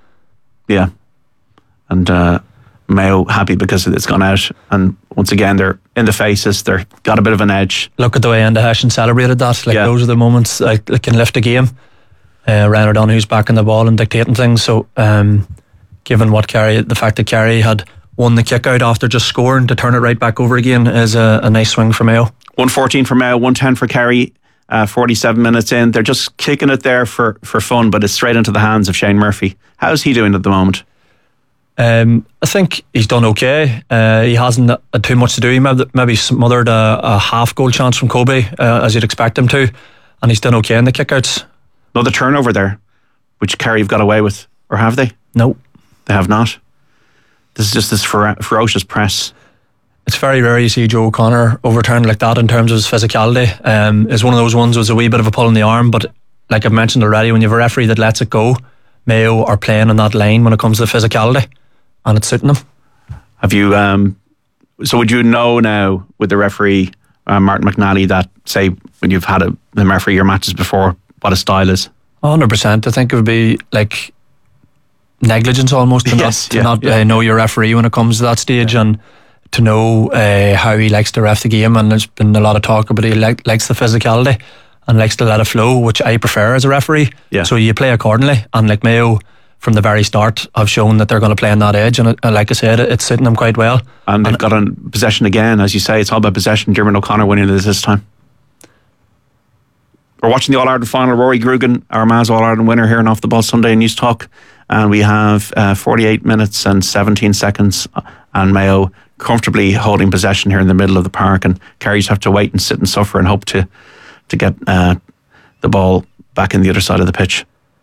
Yeah. And uh, Mayo happy because it's gone out, and once again they're in the faces, they've got a bit of an edge. Look at the way Enda Hession celebrated that. Like yeah. Those are the moments like, that can lift a game. uh, Ryan O'Donoghue's backing the ball and dictating things. So um, given what Kerry, the fact that Kerry had won the kick out after just scoring, to turn it right back over again is a, a nice swing for Mayo. one fourteen for Mayo, one ten for Kerry. Uh, forty-seven minutes in, they're just kicking it there for, for fun, but it's straight into the hands of Shane Murphy. How's he doing at the moment? Um, I think he's done okay. Uh, he hasn't had too much to do. He maybe smothered a, a half goal chance from Kobe, uh, as you'd expect him to, and he's done okay in the kickouts. Another turnover there, which Kerry have got away with, or have they? No, they have not. This is just this fer- ferocious press. It's very rare you see Joe O'Connor overturned like that in terms of his physicality. Um, it's one of those ones was a wee bit of a pull in the arm, but like I've mentioned already, when you have a referee that lets it go, Mayo are playing on that line when it comes to physicality, and it's suiting them. Have you? Um, so would you know now with the referee uh, Martin McNally that, say, when you've had a, the referee your matches before, what his style is? one hundred percent. I think it would be like negligence almost to yes, not, to yeah, not yeah. Uh, know your referee when it comes to that stage, yeah. and to know uh, how he likes to ref the game. And there's been a lot of talk about he like, likes the physicality and likes to let it flow, which I prefer as a referee. Yeah. So you play accordingly, and like Mayo from the very start have shown that they're going to play on that edge, and, it, and like I said, it's sitting them quite well. And they've and, got on possession again, as you say. It's all about possession. Dermot O'Connor winning this this time. We're watching the All-Ireland final. Rory Grugan, our Maz All-Ireland winner, here on Off the Ball Sunday News Talk, and we have uh, forty-eight minutes and seventeen seconds, and Mayo comfortably holding possession here in the middle of the park, and Kerry's have to wait and sit and suffer and hope to to get uh, the ball back in the other side of the pitch.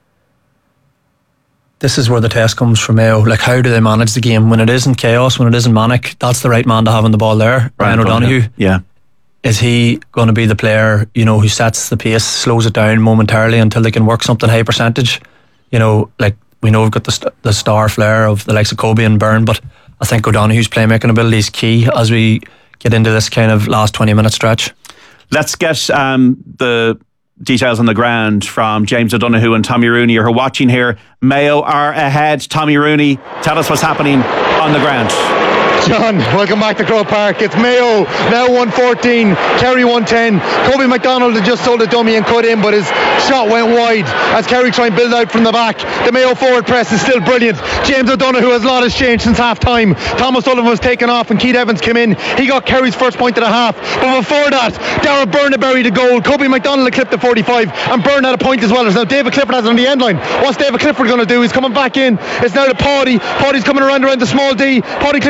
This is where the test comes for Mayo. Like, how do they manage the game when it isn't chaos, when it isn't manic? That's the right man to have on the ball there. Ryan O'Donoghue. Yeah. Is he going to be the player, you know, who sets the pace, slows it down momentarily until they can work something high percentage? You know, like we know we've got the st- the star flair of the likes of Kobe and Byrne, but I think O'Donoghue's playmaking ability is key as we get into this kind of last twenty minute stretch. Let's get um, the details on the ground from James O'Donoghue and Tommy Rooney, who are watching here. Mayo are ahead. Tommy Rooney, tell us what's happening on the ground. John, welcome back to Croke Park. It's Mayo now one fourteen, Kerry one ten. Kobe McDonald had just sold a dummy and cut in, but his shot went wide as Kerry try and build out from the back. The Mayo forward press is still brilliant. James O'Donoghue, has a lot has changed since half time. Thomas Sullivan was taken off and Keith Evans came in. He got Kerry's first point of the half, but before that, Darragh Byrne buried a goal. Kobe McDonald had clipped the forty-five and Byrne had a point as well. There's now David Clifford has on the end line. What's David Clifford going to do? He's coming back in. It's now to Paddy. Paddy's coming around around the small D. Paddy Clifford pulls it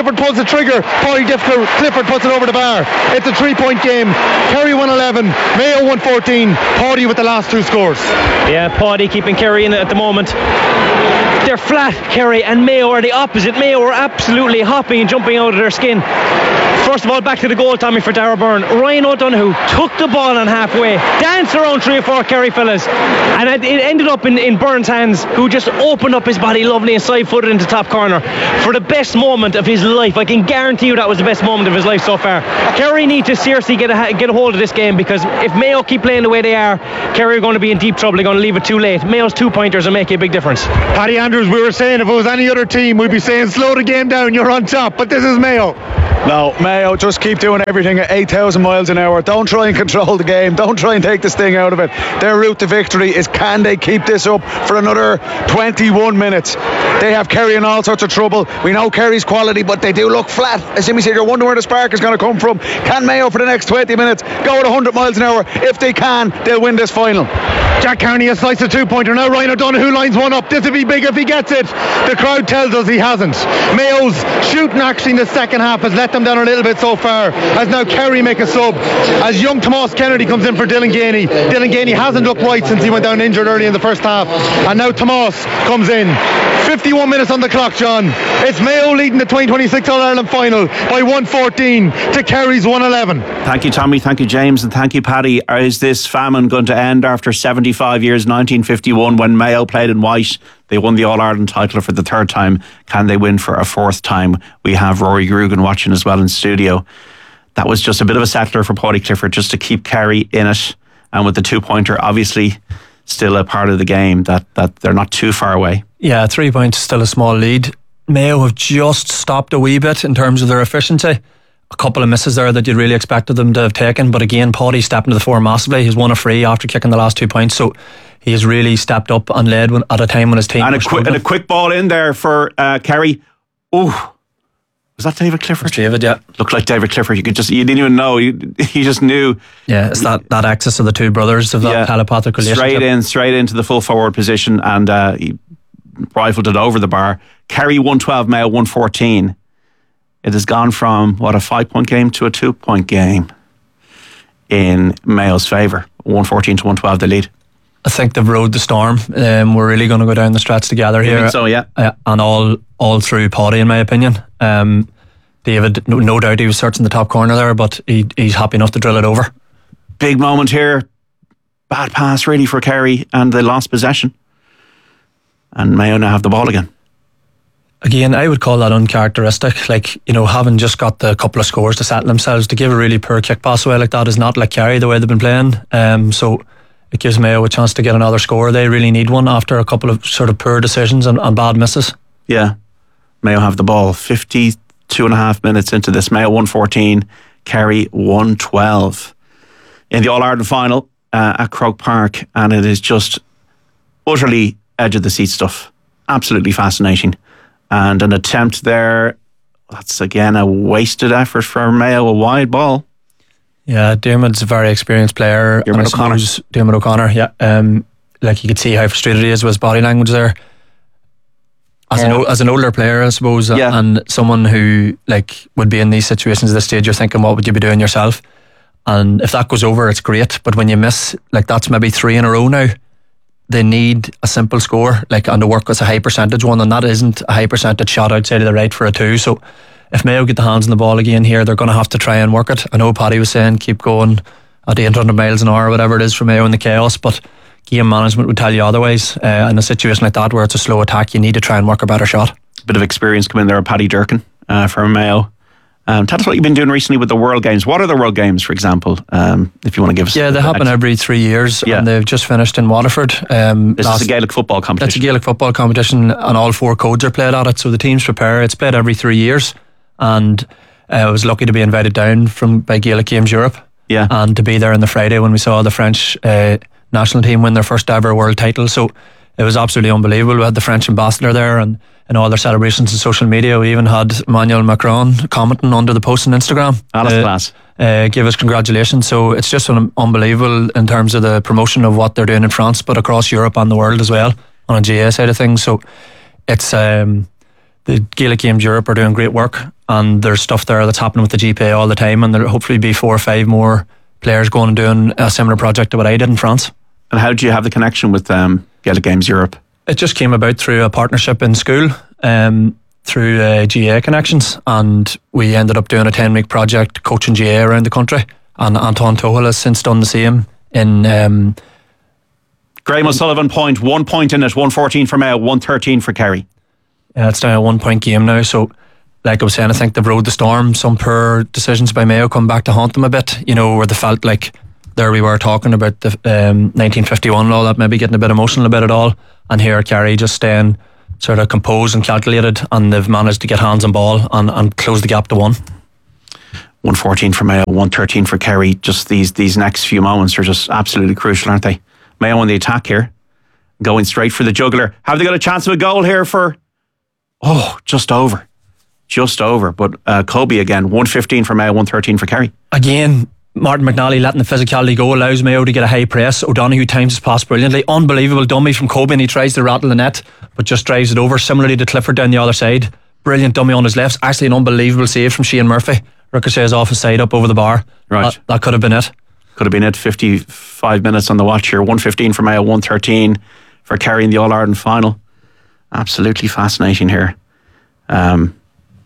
the trigger. Paddy Clifford puts it over the bar. It's a three-point game. Kerry one eleven, Mayo one fourteen. Paddy with the last two scores. Yeah, Paddy keeping Kerry in it at the moment. They're flat, Kerry, and Mayo are the opposite. Mayo are absolutely hopping and jumping out of their skin. First of all, back to the goal, Tommy, for Dara Byrne. Ryan O'Donoghue took the ball on halfway, danced around three or four Kerry fellas, and it ended up in, in Byrne's hands, who just opened up his body lovely and side-footed into top corner for the best moment of his life. I can guarantee you that was the best moment of his life so far. Kerry need to seriously get a, get a hold of this game, because if Mayo keep playing the way they are, Kerry are going to be in deep trouble. They're going to leave it too late. Mayo's two-pointers will make a big difference. Paddy Andrews, we were saying if it was any other team, we'd be saying slow the game down, you're on top, but this is Mayo. No, Mayo, just keep doing everything at eight thousand miles an hour. Don't try and control the game. Don't try and take the sting out of it. Their route to victory is, can they keep this up for another twenty-one minutes? They have Kerry in all sorts of trouble. We know Kerry's quality, but they do look flat. As Jimmy said, you're wondering where the spark is going to come from. Can Mayo for the next twenty minutes go at one hundred miles an hour? If they can, they'll win this final. Jack Carney has sliced a two-pointer. Now Ryan O'Donoghue lines one up. This will be big if he gets it. The crowd tells us he hasn't. Mayo's shooting actually in the second half has let them down a little bit so far, as now Kerry make a sub as young Tomas Kennedy comes in for Dylan Gainey. Dylan Gainey hasn't looked right since he went down injured early in the first half, and now Tomas comes in. fifty-one minutes on the clock, John. It's Mayo leading the twenty twenty-six All-Ireland final by one fourteen to Kerry's one eleven. Thank you, Tommy. Thank you, James. And thank you, Paddy. Is this famine going to end after seventy-five years? nineteen fifty-one, when Mayo played in white, they won the All-Ireland title for the third time. Can they win for a fourth time? We have Rory Grugan watching as well in studio. That was just a bit of a settler for Paddy Clifford, just to keep Kerry in it. And with the two-pointer, obviously still a part of the game, that, that they're not too far away. Yeah, three points, still a small lead. Mayo have just stopped a wee bit in terms of their efficiency. A couple of misses there that you'd really expected them to have taken, but again, Paddy stepped into the fore massively. He's won a free after kicking the last two points, so he has really stepped up and led when, at a time when his team and was a quick and a quick ball in there for uh, Kerry. Oh, was that David Clifford? That's David, yeah. Looked like David Clifford. You could just, you didn't even know. You, you just knew. Yeah, it's that, that access of the two brothers of that yeah, telepathic relationship. Straight in, straight into the full forward position, and uh, he rifled it over the bar. Kerry one twelve, Mayo one fourteen. It has gone from, what, a five-point game to a two-point game in Mayo's favour. one fourteen to one twelve, the lead. I think they've rode the storm. Um, we're really going to go down the stretch together here. I think so, yeah. Uh, and all all through Paddy, in my opinion. Um, David, no, no doubt he was searching the top corner there, but he, he's happy enough to drill it over. Big moment here. Bad pass, really, for Kerry, and they lost possession. And Mayo now have the ball again. Again, I would call that uncharacteristic. Like, you know, having just got the couple of scores to settle themselves, to give a really poor kick pass away like that is not like Kerry, the way they've been playing. Um, so it gives Mayo a chance to get another score. They really need one after a couple of sort of poor decisions and, and bad misses. Yeah. Mayo have the ball fifty-two and a half minutes into this. Mayo one fourteen, Kerry one twelve. In the All-Ireland final uh, at Croke Park, and it is just utterly edge of the seat stuff. Absolutely fascinating. And an attempt there, that's again a wasted effort for Mayo, a wide ball. Yeah, Dermot's a very experienced player. Dermot O'Connor. Dermot O'Connor, yeah. Um, like you could see how frustrated he is with his body language there. As, yeah. an, as an older player, I suppose, yeah. and someone who like would be in these situations at this stage, you're thinking, what would you be doing yourself? And if that goes over, it's great. But when you miss, like that's maybe three in a row now, they need a simple score, like, and to work with a high percentage one, and that isn't a high percentage shot outside of the right for a two. So if Mayo get the hands on the ball again here, they're going to have to try and work it. I know Paddy was saying keep going at eight hundred miles an hour, whatever it is for Mayo in the chaos, but game management would tell you otherwise. Uh, in a situation like that where it's a slow attack, you need to try and work a better shot. Bit of experience coming there, Paddy Durkin uh, for Mayo. Um, tell us what you've been doing recently with the World Games. What are the World Games, for example, um, if you want to give us... Yeah, they happen next. every three years, yeah. and they've just finished in Waterford. Um, this last, is a Gaelic football competition. It's a Gaelic football competition, and all four codes are played at it, so the teams prepare. It's played every three years, and uh, I was lucky to be invited down from by Gaelic Games Europe, yeah. and to be there on the Friday when we saw the French uh, national team win their first ever world title. So it was absolutely unbelievable. We had the French ambassador there, and in all their celebrations on social media, we even had Emmanuel Macron commenting under the post on Instagram. Ah, that's uh, class. Uh, give us congratulations. So it's just un- unbelievable in terms of the promotion of what they're doing in France, but across Europe and the world as well on a G A A side of things. So it's um, the Gaelic Games Europe are doing great work, and there's stuff there that's happening with the G P A all the time, and there'll hopefully be four or five more players going and doing a similar project to what I did in France. And how do you have the connection with um, Gaelic Games Europe? It just came about through a partnership in school, um, through uh, G A A connections, and we ended up doing a ten week project coaching G A A around the country, and Anton Tohil has since done the same in... Um, Graham O'Sullivan point, one point in it, one fourteen for Mayo, one thirteen for Kerry. Yeah, it's now a one point game now, so like I was saying, I think they've rode the storm. Some poor decisions by Mayo come back to haunt them a bit, you know, where they felt like there we were talking about the um, nineteen fifty-one and all that, maybe getting a bit emotional about it all, and here Kerry just staying sort of composed and calculated, and they've managed to get hands on ball and, and close the gap to one. one fourteen for Mayo, one thirteen for Kerry. Just these these next few moments are just absolutely crucial, aren't they? Mayo on the attack here, going straight for the jugular. Have they got a chance of a goal here for... Oh, just over. Just over. But uh, Kobe again, one fifteen for Mayo, one thirteen for Kerry. Again, Martin McNally letting the physicality go allows Mayo to get a high press. O'Donoghue times his pass brilliantly. Unbelievable dummy from Kobe, and he tries to rattle the net, but just drives it over. Similarly to Clifford down the other side. Brilliant dummy on his left. Actually an unbelievable save from Shane Murphy. Ricochets off his side up over the bar. Right. That, that could have been it. Could have been it. fifty-five minutes on the watch here. one fifteen for Mayo, one thirteen for Kerry in the All-Ireland final. Absolutely fascinating here. Um,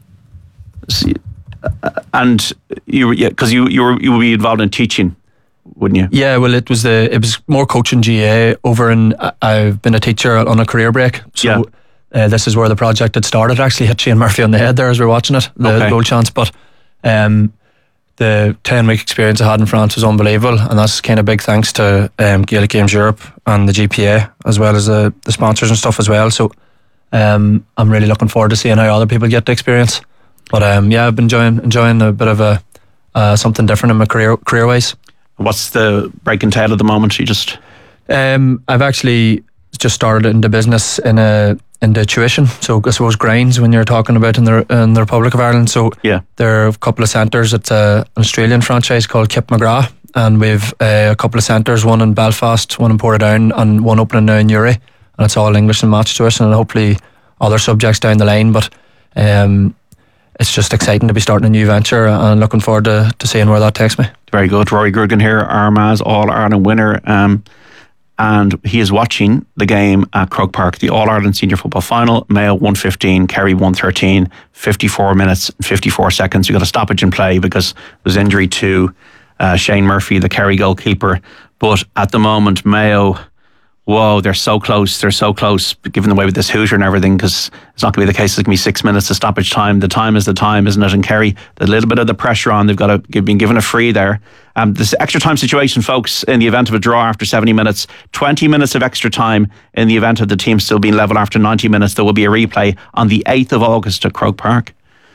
see, uh, and you, yeah, because you you were you would be involved in teaching, wouldn't you? Yeah, well, it was the it was more coaching G A A over in. I've been a teacher on a career break, so Yeah. uh, this is where the project had started. Actually, hit Shane Murphy on the head there as we were watching it, the Okay. goal chance. But um, the ten week experience I had in France was unbelievable, and that's kind of big thanks to um, Gaelic Games Europe and the G P A, as well as the, the sponsors and stuff as well. So um, I'm really looking forward to seeing how other people get the experience. But um, yeah, I've been enjoying enjoying a bit of a uh, something different in my career career wise. What's the breaking tail at the moment? You just um, I've actually just started into business in a into tuition. So I suppose grinds when you're talking about in the in the Republic of Ireland. So yeah, there are a couple of centres. It's a, an Australian franchise called Kip McGrath, and we've uh, a couple of centres, one in Belfast, one in Portadown, and one opening now in Uri. And it's all English and match tuition, and hopefully other subjects down the line. But um, it's just exciting to be starting a new venture, and looking forward to, to seeing where that takes me. Very good. Rory Gurgan here, Armagh All-Ireland winner. Um, and he is watching the game at Croke Park, the All-Ireland Senior Football Final. Mayo one fifteen, Kerry one thirteen, fifty-four minutes and fifty-four seconds. You got a stoppage in play because there's injury to uh, Shane Murphy, the Kerry goalkeeper. But at the moment, Mayo... Whoa, they're so close. They're so close, given the way with this hooter and everything, because it's not going to be the case. It's going to be six minutes of stoppage time. The time is the time, isn't it? And Kerry, a little bit of the pressure on. They've got to, been given a free there. Um, this extra time situation, folks, in the event of a draw after seventy minutes, twenty minutes of extra time in the event of the team still being level after ninety minutes. There will be a replay on the eighth of August at Croke Park.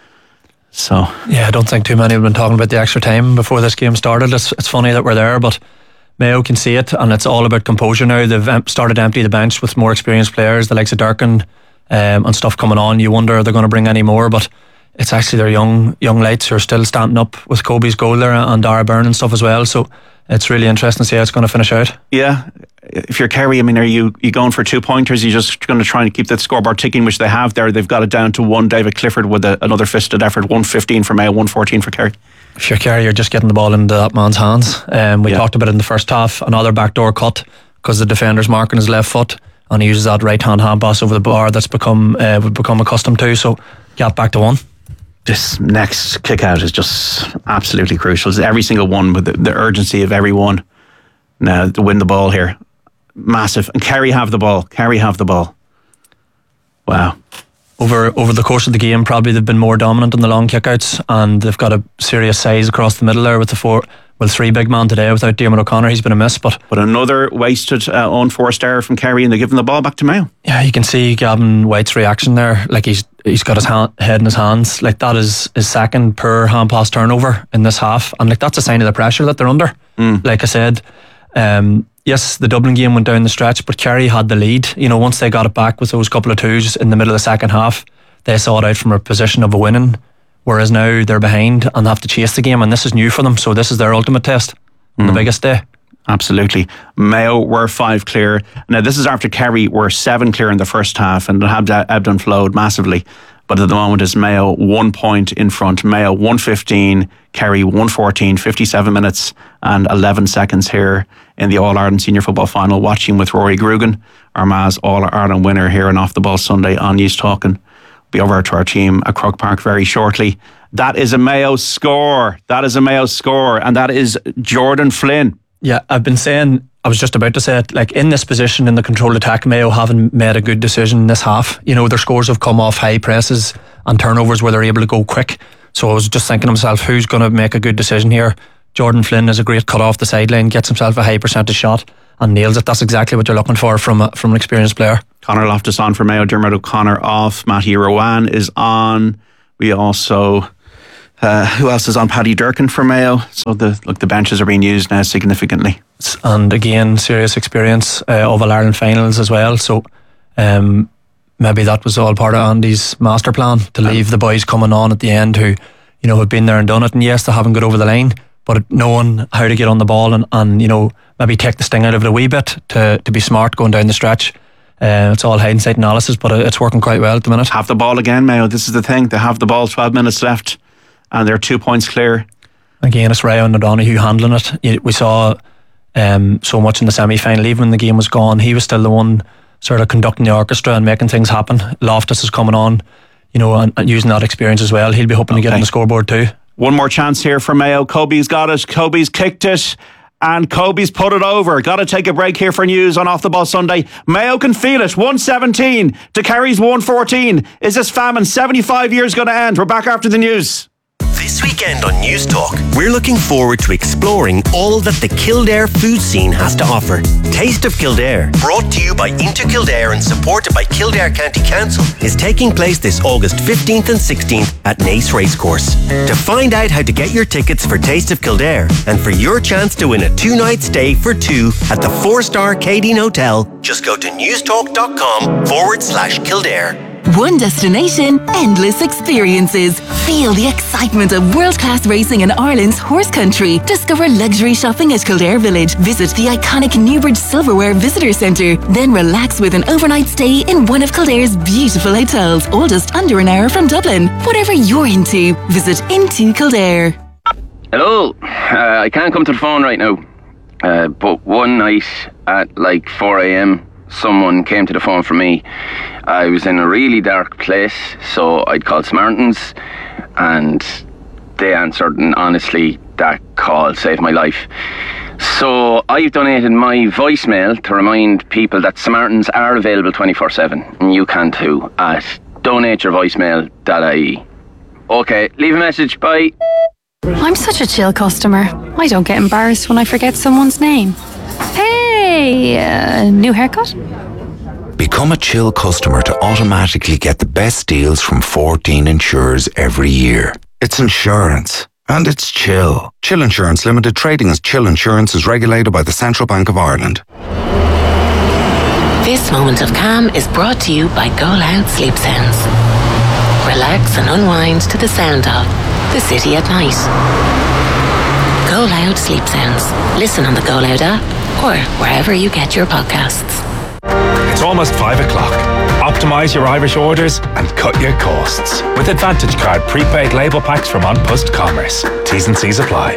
So yeah, I don't think too many have been talking about the extra time before this game started. It's, it's funny that we're there, but Mayo can see it, and it's all about composure now. They've em- started to empty the bench with more experienced players, the likes of Durkin um, and stuff coming on. You wonder are they going to bring any more, but it's actually their young young lights who are still standing up with Kobe's goal there and Dara Byrne and stuff as well. So it's really interesting to see how it's going to finish out. Yeah, if you're Kerry, I mean, are you you going for two pointers? Are you just going to try and keep that scoreboard ticking, which they have there? They've got it down to one. David Clifford with a, another fisted effort, one fifteen for Mayo, one fourteen for Kerry. If you're Kerry, you're just getting the ball into that man's hands. Um, we yeah. talked about it in the first half. Another backdoor cut because the defender's marking his left foot, and he uses that right hand hand pass over the bar that's become uh, we've become accustomed to. So gap back to one. This next kick out is just absolutely crucial. It's every single one with the, the urgency of everyone now to win the ball here. Massive. And Kerry have the ball. Kerry have the ball. Wow. Over over the course of the game, probably they've been more dominant in the long kickouts, and they've got a serious size across the middle there with the four, well, three big man today without Diarmuid O'Connor. He's been a miss, but but another wasted uh, unforced error from Kerry, and they're giving the ball back to Mayo. Yeah, you can see Gavin White's reaction there. Like he's he's got his hand, head in his hands. Like that is his second per hand pass turnover in this half, and like that's a sign of the pressure that they're under. Mm. Like I said, um, yes, the Dublin game went down the stretch, but Kerry had the lead. You know, once they got it back with those couple of twos in the middle of the second half, they saw it out from a position of a winning. Whereas now they're behind and have to chase the game, and this is new for them. So this is their ultimate test, mm. the biggest day. Absolutely. Mayo were five clear. Now this is after Kerry were seven clear in the first half, and it had ebbed and flowed massively. but at the moment it's Mayo one point in front. Mayo one fifteen, Kerry one fourteen, fifty-seven minutes and eleven seconds here in the All-Ireland Senior Football Final, watching with Rory Grugan, Armagh's All-Ireland winner, here on Off the Ball Sunday on News Talk. And be over to our team at Croke Park very shortly. That is a Mayo score. That is a Mayo score, and that is Jordan Flynn. Yeah, I've been saying, I was just about to say it, like in this position in the controlled attack, Mayo haven't made a good decision in this half. You know, their scores have come off high presses and turnovers where they're able to go quick. So I was just thinking to myself, who's going to make a good decision here? Jordan Flynn is a great cut off the sideline, gets himself a high percentage shot and nails it. That's exactly what you're looking for from a, from an experienced player. Conor Loftus on for Mayo, Dermot O'Connor off, Matty Rowan is on. We also... Uh, who else is on? Paddy Durkin for Mayo. So the look, the benches are being used now significantly. And again, serious experience uh, of All-Ireland finals as well. So um, maybe that was all part of Andy's master plan, to leave the boys coming on at the end who, you know, have been there and done it. And yes, they haven't got over the line, but knowing how to get on the ball and, and you know, maybe take the sting out of it a wee bit to, to be smart going down the stretch. Uh, it's all hindsight analysis, but it's working quite well at the minute. Have the ball again, Mayo. This is the thing. They have the ball, twelve minutes left. And they're two points clear. Again, it's Ryan O'Donoghue handling it. We saw um, so much in the semi-final. Even when the game was gone, he was still the one sort of conducting the orchestra and making things happen. Loftus is coming on, you know, and, and using that experience as well. He'll be hoping okay. to get on the scoreboard too. One more chance here for Mayo. Kobe's got it. Kobe's kicked it. And Kobe's put it over. Got to take a break here for news on Off the Ball Sunday. Mayo can feel it. one seventeen to Kerry's one fourteen. Is this famine seventy-five years going to end? We're back after the news. This weekend on News Talk, we're looking forward to exploring all that the Kildare food scene has to offer. Taste of Kildare, brought to you by Into Kildare and supported by Kildare County Council, is taking place this August fifteenth and sixteenth at Naas Racecourse. To find out how to get your tickets for Taste of Kildare and for your chance to win a two-night stay for two at the four-star Cadine Hotel, just go to newstalk.com forward slash Kildare. One destination, endless experiences. Feel the excitement of world-class racing in Ireland's horse country. Discover luxury shopping at Kildare Village. Visit the iconic Newbridge Silverware Visitor Centre. Then relax with an overnight stay in one of Kildare's beautiful hotels, all just under an hour from Dublin. Whatever you're into, visit Into Kildare. Hello. Uh, I can't come to the phone right now. Uh, but one night at like four a.m, someone came to the phone for me. I was in a really dark place, so I'd called Samaritans and they answered, and honestly that call saved my life. So I've donated my voicemail to remind people that Samaritans are available twenty-four seven, and you can too, at donate your voicemail dot I E. Okay, leave a message, bye. I'm such a chill customer. I don't get embarrassed when I forget someone's name. Hey, uh, new haircut? Become a Chill customer to automatically get the best deals from fourteen insurers every year. It's insurance. And it's Chill. Chill Insurance Limited, trading as Chill Insurance, is regulated by the Central Bank of Ireland. This moment of calm is brought to you by Go Loud Sleep Sounds. Relax and unwind to the sound of the city at night. Go Loud Sleep Sounds. Listen on the Go Loud app or wherever you get your podcasts. It's almost five o'clock. Optimise your Irish orders and cut your costs with Advantage Card prepaid label packs from An Post Commerce. T's and C's apply.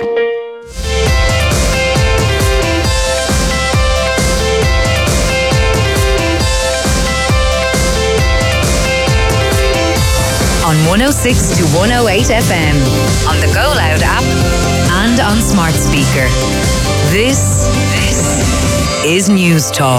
On one oh six to one oh eight F M, on the Go Loud app and on smart speaker. This, this is News Talk.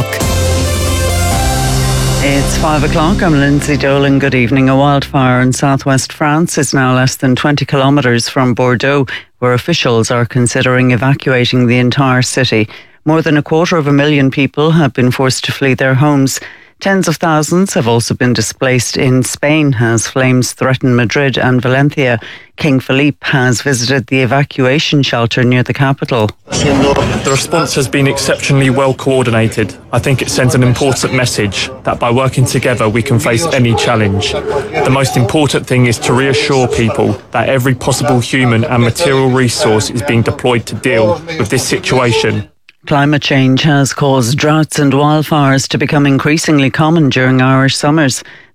It's five o'clock. I'm Lindsay Dolan. Good evening. A wildfire in southwest France is now less than twenty kilometres from Bordeaux, where officials are considering evacuating the entire city. More than a quarter of a million people have been forced to flee their homes. Tens of thousands have also been displaced in Spain as flames threaten Madrid and Valencia. King Philippe has visited the evacuation shelter near the capital. The response has been exceptionally well coordinated. I think it sends an important message that by working together we can face any challenge. The most important thing is to reassure people that every possible human and material resource is being deployed to deal with this situation. Climate change has caused droughts and wildfires to become increasingly common during Irish summers.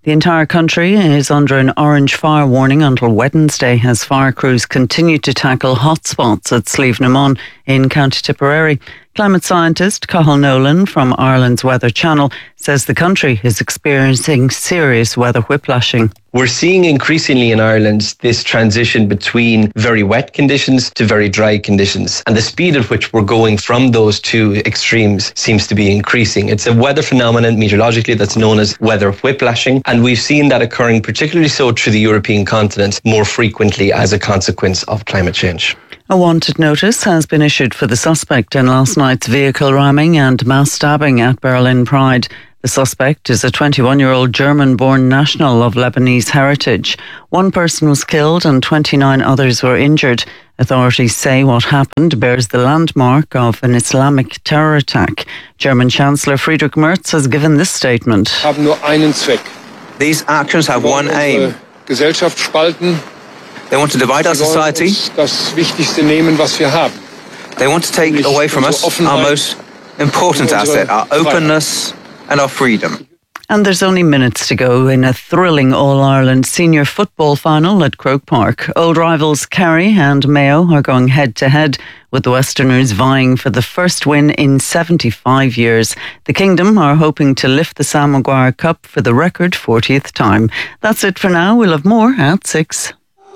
The entire country is under an orange fire warning until Wednesday as fire crews continue to tackle hotspots at Slieve na Mon in County Tipperary. Climate scientist Cathal Nolan from Ireland's Weather Channel says the country is experiencing serious weather whiplashing. We're seeing increasingly in Ireland this transition between very wet conditions to very dry conditions. And the speed at which we're going from those two extremes seems to be increasing. It's a weather phenomenon meteorologically that's known as weather whiplashing. And we've seen that occurring particularly so through the European continent more frequently as a consequence of climate change. A wanted notice has been issued for the suspect in last night's vehicle ramming and mass stabbing at Berlin Pride. The suspect is a twenty-one-year-old German-born national of Lebanese heritage. One person was killed and twenty-nine others were injured. Authorities say what happened bears the landmark of an Islamic terror attack. German Chancellor Friedrich Merz has given this statement. Haben nur einen Zweck. These actions have one aim. Gesellschaft spalten. They want to divide our society. Das Wichtigste nehmen, was wir haben. They want to take away from us our most important asset, our openness and our freedom. And there's only minutes to go in a thrilling All-Ireland senior football final at Croke Park. Old rivals Kerry and Mayo are going head-to-head, with the Westerners vying for the first win in seventy-five years. The Kingdom are hoping to lift the Sam Maguire Cup for the record fortieth time. That's it for now. We'll have more at six.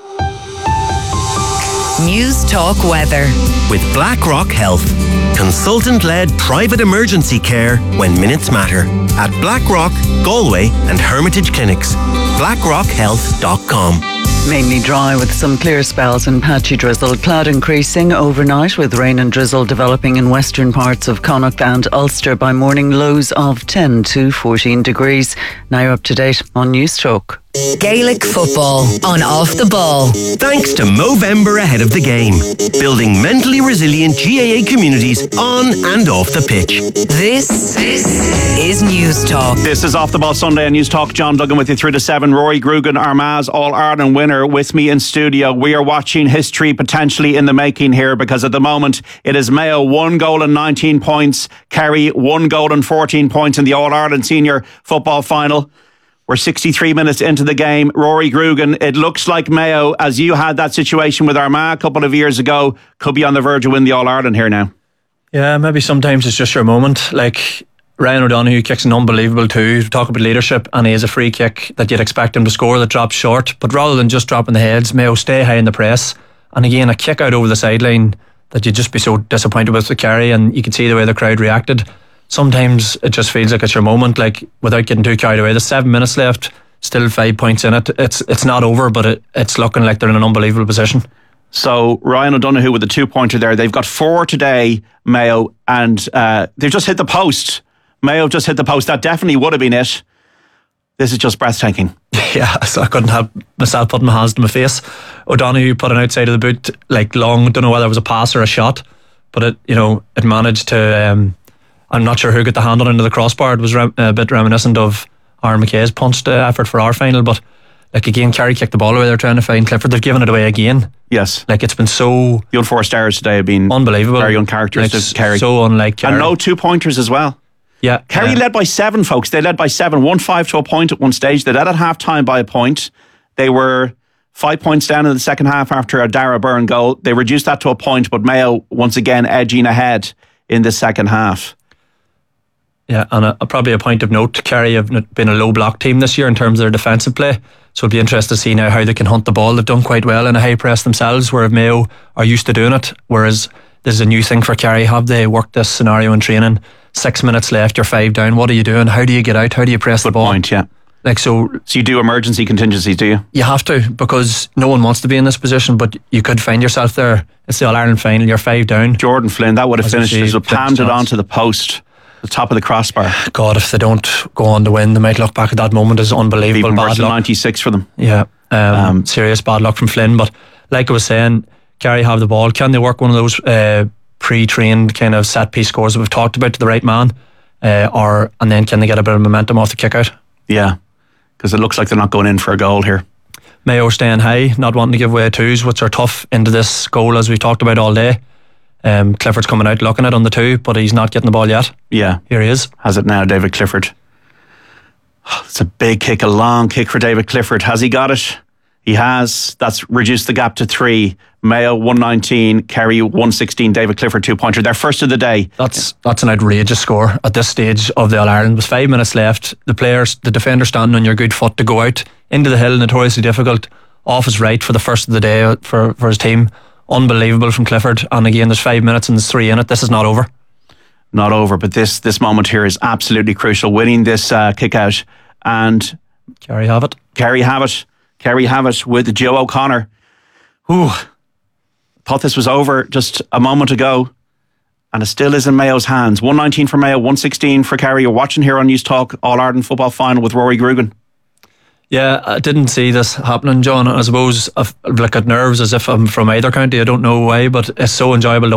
News Talk Weather. With BlackRock Health. Consultant-led private emergency care when minutes matter. At BlackRock, Galway and Hermitage Clinics. blackrock health dot com. Mainly dry with some clear spells and patchy drizzle. Cloud increasing overnight with rain and drizzle developing in western parts of Connacht and Ulster by morning, lows of ten to fourteen degrees. Now you're up to date on News Talk. Gaelic football on Off the Ball. Thanks to Movember ahead of the game. Building mentally resilient G A A communities on and off the pitch. This, this is News Talk. This is Off the Ball Sunday on News Talk. John Duggan with you through to seven. Rory Grugan, Armagh All-Ireland winner, with me in studio. We are watching history potentially in the making here, because at the moment it is Mayo one goal and nineteen points. Kerry one goal and fourteen points in the All-Ireland Senior Football Final. We're sixty-three minutes into the game. Rory Grugan, it looks like Mayo, as you had that situation with Armagh a couple of years ago, could be on the verge of winning the All-Ireland here now. Yeah, maybe sometimes it's just your moment. Like Ryan O'Donoghue kicks an unbelievable two. Talk about leadership, and he has a free kick that you'd expect him to score that drops short. But rather than just dropping the heads, Mayo stay high in the press. And again, a kick out over the sideline that you'd just be so disappointed with the Kerry, and you could see the way the crowd reacted. Sometimes it just feels like it's your moment, like without getting too carried away. There's seven minutes left, still five points in it. It's it's not over, but it, it's looking like they're in an unbelievable position. So Ryan O'Donoghue with the two-pointer there. They've got four today, Mayo, and uh, they've just hit the post. Mayo just hit the post. That definitely would have been it. This is just breathtaking. Yeah, so I couldn't have myself putting my hands to my face. O'Donoghue put an outside of the boot, like long, don't know whether it was a pass or a shot, but it, you know, it managed to... Um, I'm not sure who got the handle into the crossbar. It was rem- a bit reminiscent of Aaron McKay's punched uh, effort for our final, but like again, Kerry kicked the ball away. They're trying to find Clifford. They've given it away again. Yes, like it's been so. The unforced errors today have been unbelievable, very uncharacteristic. Like, Kerry, so unlike Kerry, and no two pointers as well. Yeah, Kerry yeah. led by seven, folks. They led by seven, one five to a point at one stage. They led at half time by a point. They were five points down in the second half after a Dara Byrne goal. They reduced that to a point, but Mayo once again edging ahead in the second half. Yeah, and a, a, probably a point of note, Kerry have been a low block team this year in terms of their defensive play, so it'll be interesting to see now how they can hunt the ball. They've done quite well in a high press themselves, where Mayo are used to doing it, whereas this is a new thing for Kerry. Have they worked this scenario in training? Six minutes left, you're five down, what are you doing? How do you get out? How do you press Good the ball? Point, yeah. Like so, so you do emergency contingencies, do you? You have to, because no one wants to be in this position, but you could find yourself there. It's the All-Ireland final, you're five down. Jordan Flynn, that would have finished as a palmed it onto the post. The top of the crossbar. God, if they don't go on to win, they might look back at that moment as unbelievable. Even bad worse luck. than ninety-six for them. Yeah, um, um, serious bad luck from Flynn. But like I was saying, Kerry have the ball. Can they work one of those uh, pre-trained kind of set piece scores that we've talked about to the right man, uh, or and then can they get a bit of momentum off the kick out? Yeah, because it looks like they're not going in for a goal here. Mayo staying high, not wanting to give away twos, which are tough into this goal as we've talked about all day. Um, Clifford's coming out looking at on the two, but he's not getting the ball yet. Yeah. Here he is. Has it now, David Clifford. It's a big kick, a long kick for David Clifford. Has he got it? He has. That's reduced the gap to three. Mayo one nineteen, Kerry one sixteen, David Clifford two-pointer. Their first of the day. That's that's an outrageous score at this stage of the All-Ireland. With five minutes left, the players, the defender standing on your good foot to go out into the hill, notoriously difficult, off his right for the first of the day for, for his team. Unbelievable from Clifford. And again, there's five minutes and there's three in it. This is not over. Not over, but this this moment here is absolutely crucial. Winning this uh, kick out, and Kerry have it. Kerry have it. Kerry have it with Joe O'Connor. Ooh, thought this was over just a moment ago, and it still is in Mayo's hands. one nineteen for Mayo, one sixteen for Kerry. You're watching here on News Talk, All-Ireland football final with Rory Grugan. Yeah, I didn't see this happening, John. I suppose I look at nerves as if I'm from either county. I don't know why, but it's so enjoyable to